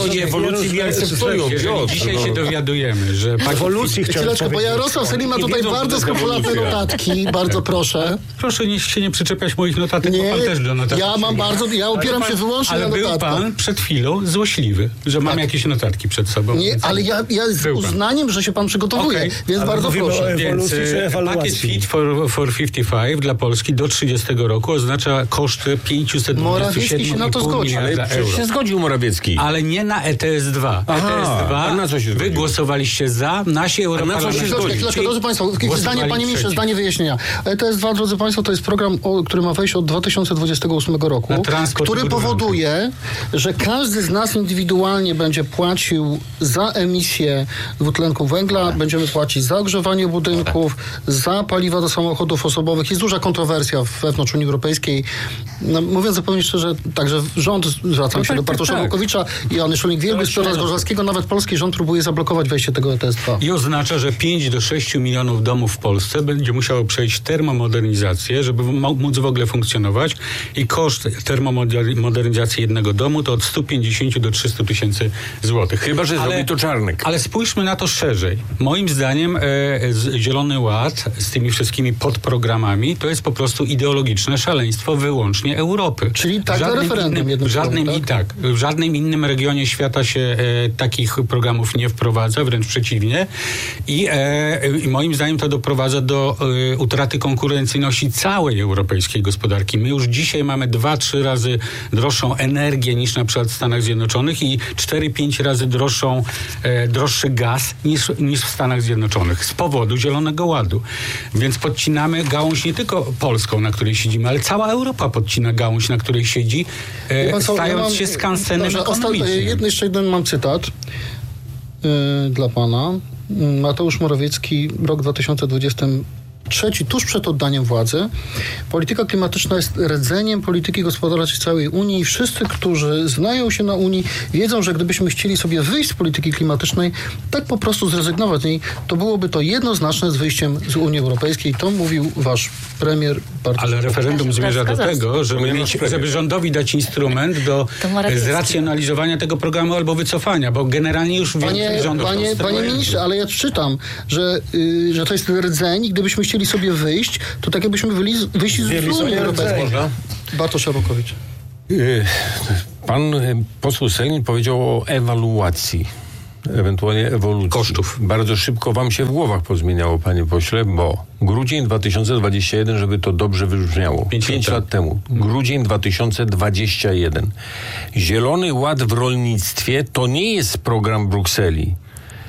Jeżeli dzisiaj się dowiadujemy, że ewolucji chwileczkę, bo Jarosław Sellin ma tutaj bardzo skrupulatne notatki. Bardzo proszę. Proszę się nie przyczepiać moich notatek, bo pan też do notatek. Ja opieram się wyłącznie na notatkach. Ale był pan przed chwilą złośliwy, że mam jakieś notatki przed sobą. Nie, ale ja z uznaniem, że się pan przygotowuje, więc bardzo proszę. Więc pakiet Fit for 55 dla Polski do 30 roku oznacza koszty 527,5 miliarda euro. się zgodził Morawiecki. Ale nie na ETS-2. ETS-2 na co się wy głosowaliście za, nasi europarlamentarzyści. Drodzy Państwo, zdanie, panie ministrze, zdanie wyjaśnienia. ETS-2, drodzy Państwo, to jest program, który ma wejść od 2028 roku, który powoduje, że każdy z nas indywidualnie będzie płacił za emisję dwutlenku węgla, będziemy płacić za ogrzewanie budynków, za paliwa do samochodów osobowych. Jest duża kontrowersja wewnątrz Unii Europejskiej. No, mówiąc zupełnie szczerze, także rząd, zwracam się do Bartosza Arłukowicza i Joanny Scheuring-Wielgus, z Piotra Zgorzelskiego, nawet polski rząd próbuje zablokować wejście tego ETS-2. I oznacza, że 5 do 6 milionów domów w Polsce będzie musiało przejść termomodernizację, żeby móc w ogóle funkcjonować i koszt termomodernizacji jednego domu to od 150 do 300 tysięcy złotych. Chyba że zrobi to Czarnek. Ale spójrzmy na to szerzej. Moim zdaniem Zielony Ład z tymi wszystkimi podprogramami to jest po prostu ideologiczne szaleństwo wyłącznie Europy. Czyli tak za referendum w żadnym innym regionie świata się takich programów nie wprowadza, wręcz przeciwnie. I moim zdaniem to doprowadza do utraty konkurencyjności całej europejskiej gospodarki. My już dzisiaj mamy 2-3 razy droższą energię niż na przykład w Stanach Zjednoczonych i 4-5 razy droższy gaz niż w Stanach Zjednoczonych z powodu Zielonego Ładu. Więc podcinamy gałąź nie tylko polską, na której siedzimy, ale cała Europa podcina gałąź, na której siedzi, stając się skansenem ekonomicznym. Jeszcze jeden mam cytat dla pana. Mateusz Morawiecki, rok 2023, tuż przed oddaniem władzy. Polityka klimatyczna jest rdzeniem polityki gospodarczej całej Unii i wszyscy, którzy znają się na Unii, wiedzą, że gdybyśmy chcieli sobie wyjść z polityki klimatycznej, tak po prostu zrezygnować z niej, to byłoby to jednoznaczne z wyjściem z Unii Europejskiej. To mówił wasz premier. Ale referendum zmierza do tego, żeby rządowi dać instrument do zracjonalizowania tego programu albo wycofania, bo generalnie już większość rządów... Panie ministrze, ale ja czytam, że to jest rdzeń i gdybyśmy chcieli sobie wyjść, to tak jakbyśmy wyjść z Unii Europejskiej. Bartosz Arłukowicz. Pan poseł Sellin powiedział o ewaluacji, ewentualnie ewolucji. Kosztów. Bardzo szybko wam się w głowach pozmieniało, panie pośle, bo grudzień 2021, żeby to dobrze wybrzmiało. 5 lat temu. Grudzień 2021. Zielony Ład w rolnictwie to nie jest program Brukseli.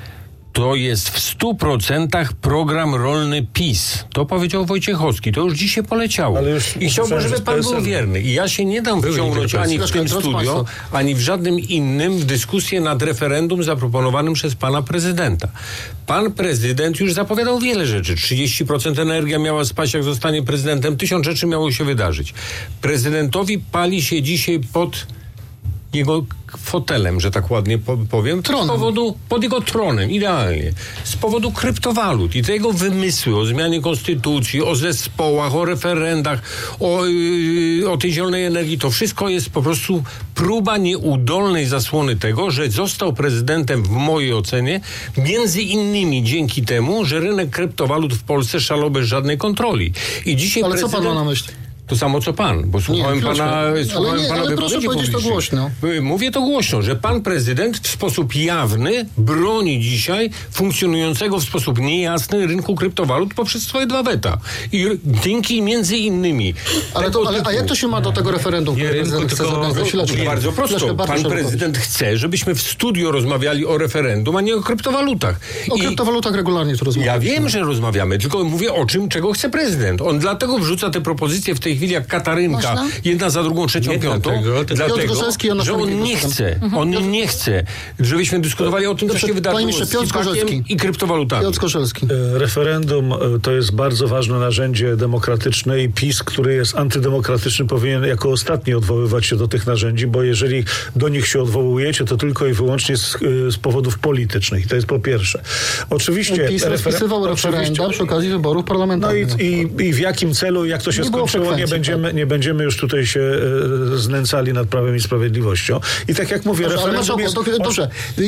to jest w 100% program rolny PiS. To powiedział Wojciechowski. To już dzisiaj poleciało. I chciałbym, żeby pan był wierny. I ja się nie dam wciągnąć ani w tym studio, ani w żadnym innym w dyskusję nad referendum zaproponowanym przez pana prezydenta. Pan prezydent już zapowiadał wiele rzeczy. 30% energia miała spaść, jak zostanie prezydentem. 1000 rzeczy miało się wydarzyć. Prezydentowi pali się dzisiaj pod jego fotelem, że tak ładnie powiem, pod jego tronem, idealnie, z powodu kryptowalut i tego wymysły o zmianie konstytucji, o zespołach, o referendach, o tej zielonej energii, to wszystko jest po prostu próba nieudolnej zasłony tego, że został prezydentem w mojej ocenie, między innymi dzięki temu, że rynek kryptowalut w Polsce szalał bez żadnej kontroli. I dzisiaj ale co pan ma na myśli? To samo co pan, bo słuchałem pana ale proszę powiedzieć to głośno. Mówię to głośno, że pan prezydent w sposób jawny broni dzisiaj funkcjonującego w sposób niejasny rynku kryptowalut poprzez swoje 2 weta. I dzięki między innymi... A jak to się ma do tego referendum? Bardzo prosto. Pan prezydent chce, żebyśmy w studio rozmawiali o referendum, a nie o kryptowalutach. O kryptowalutach regularnie tu rozmawiamy. Ja wiem, że rozmawiamy, tylko mówię o czym, czego chce prezydent. On dlatego wrzuca te propozycje w tej chwili jak Katarynka, jedna za drugą, trzecią, piątą, dlatego, że on nie chce, żebyśmy dyskutowali o tym, co się wydarzyło z CIPAK-iem i kryptowalutami. Piotr Korzelski. Referendum to jest bardzo ważne narzędzie demokratyczne i PiS, który jest antydemokratyczny, powinien jako ostatni odwoływać się do tych narzędzi, bo jeżeli do nich się odwołujecie, to tylko i wyłącznie z powodów politycznych. I to jest po pierwsze. Oczywiście PiS rozpisywał referenda przy okazji wyborów parlamentarnych. No i w jakim celu, jak to się skończyło, nie będziemy już tutaj się znęcali nad Prawem i Sprawiedliwością. I tak jak mówię, referendum jest... Dobrze.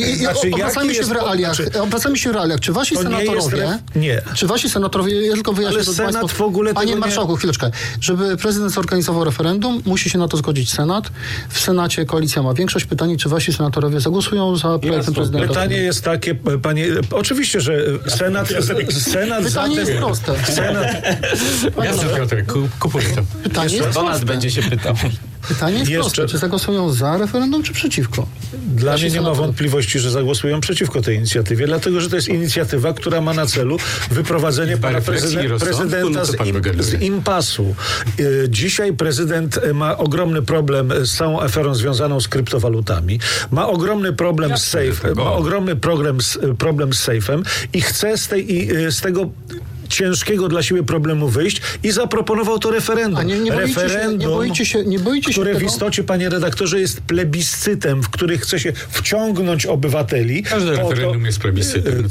Obracamy się w realiach. Czy wasi senatorowie... Nie. Czy wasi senatorowie... Ja tylko wyjaśnię to Senat w ogóle... Panie marszałku, chwileczkę. Żeby prezydent zorganizował referendum, musi się na to zgodzić Senat. W Senacie koalicja ma większość. Pytanie, czy wasi senatorowie zagłosują za projektem prezydenta? Pytanie jest takie, panie... Oczywiście, że Senat pytanie jest proste. Piotr, kupuję to. Pytanie jest Donald będzie się pytał. Pytanie jest proste. Czy zagłosują za referendum, czy przeciwko? Dla mnie nie ma wątpliwości, że zagłosują przeciwko tej inicjatywie, dlatego, że to jest inicjatywa, która ma na celu wyprowadzenie pana prezydenta z impasu. Dzisiaj prezydent ma ogromny problem z całą aferą związaną z kryptowalutami. Ma ogromny problem z sejfem. Ma ogromny problem z sejfem i chce z tego ciężkiego dla siebie problemu wyjść i zaproponował to referendum. A nie boicie się które tego? W istocie, panie redaktorze, jest plebiscytem, w który chce się wciągnąć obywateli. Każde referendum jest plebiscytem.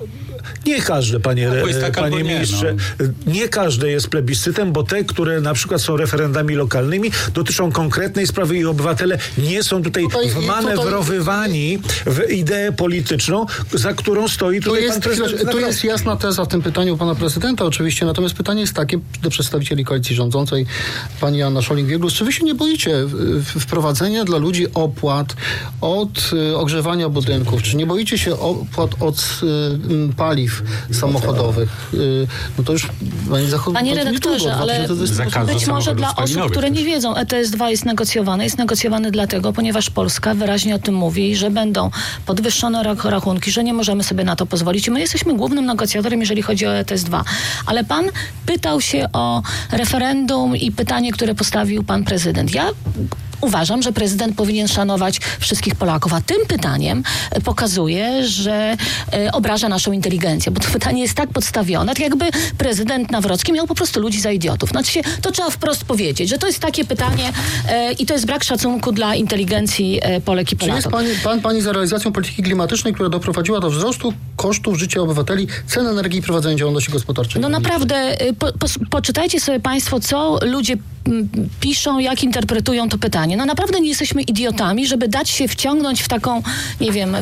Nie każde, panie ministrze. Nie każde jest plebiscytem, bo te, które na przykład są referendami lokalnymi, dotyczą konkretnej sprawy i obywatele nie są tutaj wmanewrowywani w ideę polityczną, za którą stoi tutaj pan prezydent. To jest jasna teza w tym pytaniu pana prezydenta oczywiście, natomiast pytanie jest takie do przedstawicieli koalicji rządzącej, pani Anna Scheuring-Wielgus, czy wy się nie boicie wprowadzenia dla ludzi opłat od ogrzewania budynków? Czy nie boicie się opłat od paliw samochodowych? No to już Panie redaktorze, ale być może dla osób, które nie wiedzą, ETS-2 jest negocjowany. Jest negocjowany dlatego, ponieważ Polska wyraźnie o tym mówi, że będą podwyższone rachunki, że nie możemy sobie na to pozwolić. I my jesteśmy głównym negocjatorem, jeżeli chodzi o ETS-2. Ale pan pytał się o referendum i pytanie, które postawił pan prezydent. Ja uważam, że prezydent powinien szanować wszystkich Polaków, a tym pytaniem pokazuje, że obraża naszą inteligencję, bo to pytanie jest tak podstawione, tak jakby prezydent Nawrocki miał po prostu ludzi za idiotów. Znaczy to trzeba wprost powiedzieć, że to jest takie pytanie i to jest brak szacunku dla inteligencji Polek i Polaków. Czy jest pani za realizacją polityki klimatycznej, która doprowadziła do wzrostu kosztów życia obywateli, cen energii i prowadzenia działalności gospodarczej? No naprawdę, poczytajcie sobie państwo, co ludzie piszą, jak interpretują to pytanie. No naprawdę nie jesteśmy idiotami, żeby dać się wciągnąć w taką, nie wiem,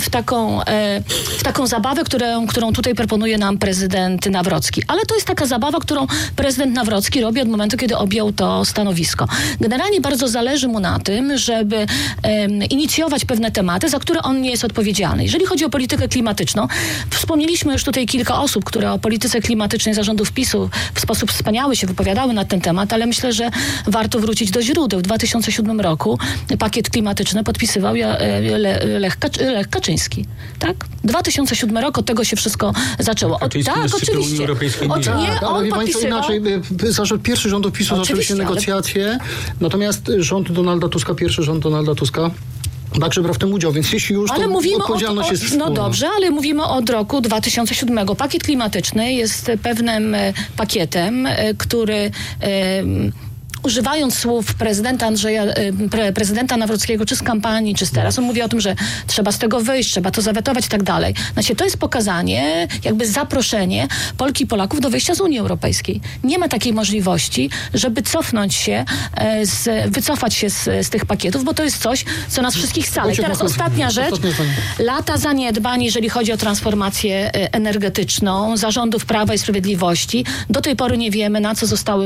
w taką zabawę, którą tutaj proponuje nam prezydent Nawrocki. Ale to jest taka zabawa, którą prezydent Nawrocki robi od momentu, kiedy objął to stanowisko. Generalnie bardzo zależy mu na tym, żeby inicjować pewne tematy, za które on nie jest odpowiedzialny. Jeżeli chodzi o politykę klimatyczną, wspomnieliśmy już tutaj kilka osób, które o polityce klimatycznej zarządów PiS-u w sposób wspaniały się wypowiadały na ten temat, ale myślę, że warto wrócić do źródeł. W 2007 roku pakiet klimatyczny podpisywał Lech Kaczyński. Tak? 2007 rok, od tego się wszystko zaczęło. Tak, oczywiście. Ale wie państwo inaczej. Pierwszy rząd PiS-u zaczęły się negocjacje, natomiast pierwszy rząd Donalda Tuska także brał w tym udział, więc jeśli już, to odpowiedzialność jest wspólna. No dobrze, ale mówimy od roku 2007. Pakiet klimatyczny jest pewnym pakietem, który... używając słów prezydenta Nawrockiego, czy z kampanii, czy z teraz, on mówi o tym, że trzeba z tego wyjść, trzeba to zawetować i tak dalej. Znaczy, to jest pokazanie, jakby zaproszenie Polki i Polaków do wyjścia z Unii Europejskiej. Nie ma takiej możliwości, żeby wycofać się z tych pakietów, bo to jest coś, co nas wszystkich scala. I teraz ostatnia rzecz. Lata zaniedbań, jeżeli chodzi o transformację energetyczną zarządów Prawa i Sprawiedliwości. Do tej pory nie wiemy, na co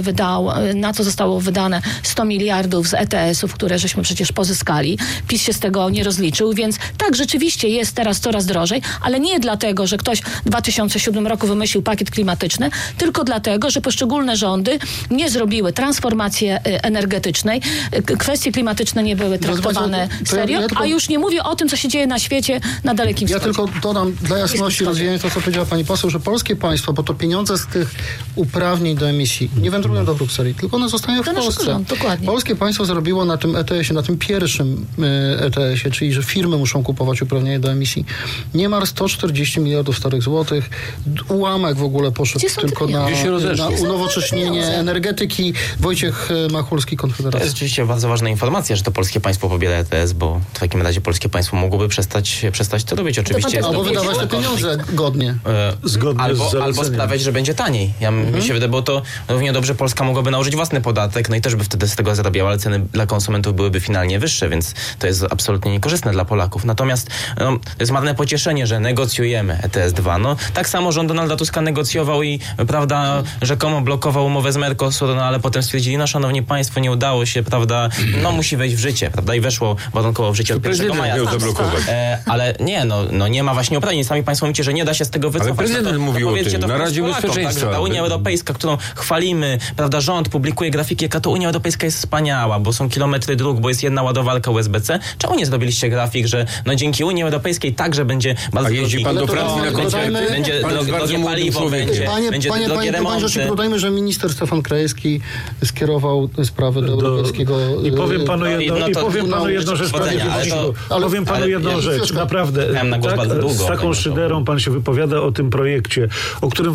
zostało wydane 100 miliardów z ETS-ów, które żeśmy przecież pozyskali. PiS się z tego nie rozliczył, więc tak, rzeczywiście jest teraz coraz drożej, ale nie dlatego, że ktoś w 2007 roku wymyślił pakiet klimatyczny, tylko dlatego, że poszczególne rządy nie zrobiły transformacji energetycznej. Kwestie klimatyczne nie były traktowane serio, a już nie mówię o tym, co się dzieje na świecie na Dalekim Wschodzie. Ja tylko dodam dla jasności rozwijania to, co powiedziała pani poseł, że polskie państwo, bo to pieniądze z tych uprawnień do emisji nie wędrują do Brukseli, tylko one zostają w Polsce. Rząd, dokładnie. Polskie państwo zarobiło na tym ETS-ie, na tym pierwszym ETS-ie, czyli że firmy muszą kupować uprawnienia do emisji, niemal 140 miliardów starych złotych. Ułamek w ogóle poszedł tylko na unowocześnienie energetyki. Wojciech Machulski, Konfederacja. To jest oczywiście bardzo ważna informacja, że to polskie państwo pobiera ETS, bo w takim razie polskie państwo mogłoby przestać to robić. Oczywiście albo wydawać te pieniądze godnie. Albo sprawiać, że będzie taniej. Mi się wydaje, bo to równie dobrze Polska mogłaby nałożyć własny podatek, no i też by wtedy z tego zarabiała, ale ceny dla konsumentów byłyby finalnie wyższe, więc to jest absolutnie niekorzystne dla Polaków. Natomiast to jest marne pocieszenie, że negocjujemy ETS-2. No, tak samo rząd Donalda Tuska negocjował i rzekomo blokował umowę z Mercosur, ale potem stwierdzili, szanowni państwo, nie udało się, musi wejść w życie, i weszło warunkowo w życie od 1 maja. Ale nie ma właśnie uprawnień. Sami państwo mówicie, że nie da się z tego wycofać. Ale prezydent mówił o tym na Radzie Bezpieczeństwa. Ta Unia Europejska, którą chwalimy, rząd publikuje grafiki, jaka to Unia Europejska jest wspaniała, bo są kilometry dróg, bo jest jedna ładowarka USB-C. Czemu nie zrobiliście grafik, że dzięki Unii Europejskiej także będzie bardzo drogi. A jeździ pan do pracy na koncerty? Będzie drogie paliwo, będzie drogie remonty. Dodajmy, że minister Stefan Krajewski skierował sprawę do Europejskiego... I powiem panu jedną rzecz. Powiem panu jedną rzecz. Naprawdę. Z taką szyderą pan się wypowiada o tym projekcie, o którym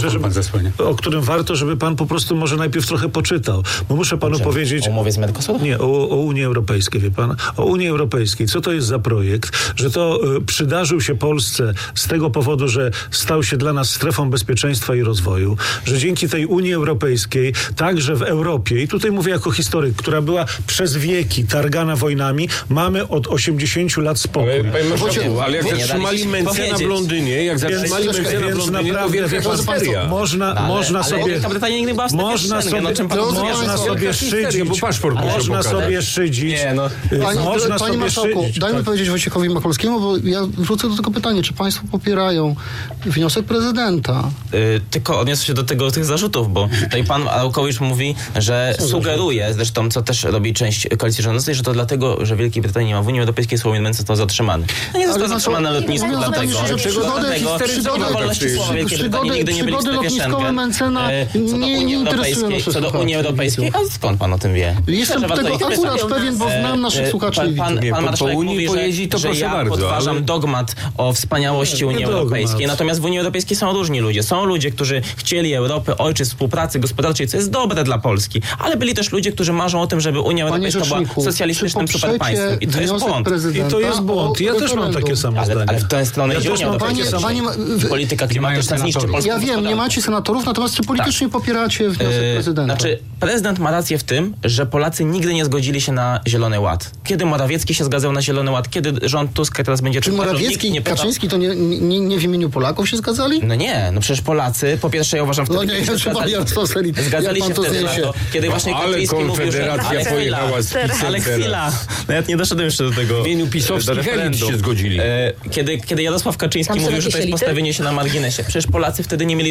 warto, żeby pan po prostu może najpierw trochę poczytał. Bo muszę panu powiedzieć... O umowie z Mercosur? Nie, o Unii Europejskiej, wie pan. O Unii Europejskiej. Co to jest za projekt? Że to przydarzył się Polsce z tego powodu, że stał się dla nas strefą bezpieczeństwa i rozwoju. Że dzięki tej Unii Europejskiej, także w Europie, i tutaj mówię jako historyk, która była przez wieki targana wojnami, mamy od 80 lat spokój. Ale jak zatrzymali Mencena w Londynie, dajmy powiedzieć Wojciechowi Macholskiemu, bo ja wrócę do tego pytania, czy państwo popierają wniosek prezydenta? Tylko odniosę się do tych zarzutów, bo tutaj pan Arłukowicz mówi, że sugeruje, zresztą co też robi część koalicji rządzącej, że to dlatego, że Wielkiej Brytanii nie ma w Unii Europejskiej, Słowomir Mencen został zatrzymany. Nie został zatrzymany na lotnisku dlatego, że przygody lotniskowe Mencena nie interesują naszych co do Unii Europejskiej. A skąd pan o tym wie? Jestem tego akurat pewien, bo znam naszych słuchaczy. Pan marszałek mówi, że ja podważam dogmat o wspaniałości Unii Europejskiej. Natomiast w Unii Europejskiej są różni ludzie. Są ludzie, którzy chcieli Europy, ojczyzn, współpracy gospodarczej, co jest dobre dla Polski. Ale byli też ludzie, którzy marzą o tym, żeby Unia Europejska była socjalistycznym superpaństwem. I to jest błąd. I to jest błąd. Ja też mam takie samo zdanie. Ale w tę stronę idzie Unia Europejska. Polityka klimatyczna zniszczy Polskę. Ja wiem, nie macie senatorów, natomiast czy politycznie popieracie wniosek prezydenta? Znaczy, prezydent ma rację w tym, że Polacy nigdy nie zgodzili się na Zielony Ład. Kiedy Morawiecki się zgadzał na Zielony Ład? Kiedy rząd Tuska teraz będzie... Czy Morawiecki i Kaczyński to nie w imieniu Polaków się zgadzali? No nie, przecież Polacy, po pierwsze ja uważam wtedy... Zgadzali się wtedy na to, kiedy właśnie Kaczyński mówił, że... Ale chwila. Nawet nie doszedłem jeszcze do tego. W imieniu pisowskich elit się zgodzili. Kiedy Jarosław Kaczyński mówił, że to jest postawienie się na marginesie. Przecież Polacy wtedy nie mieli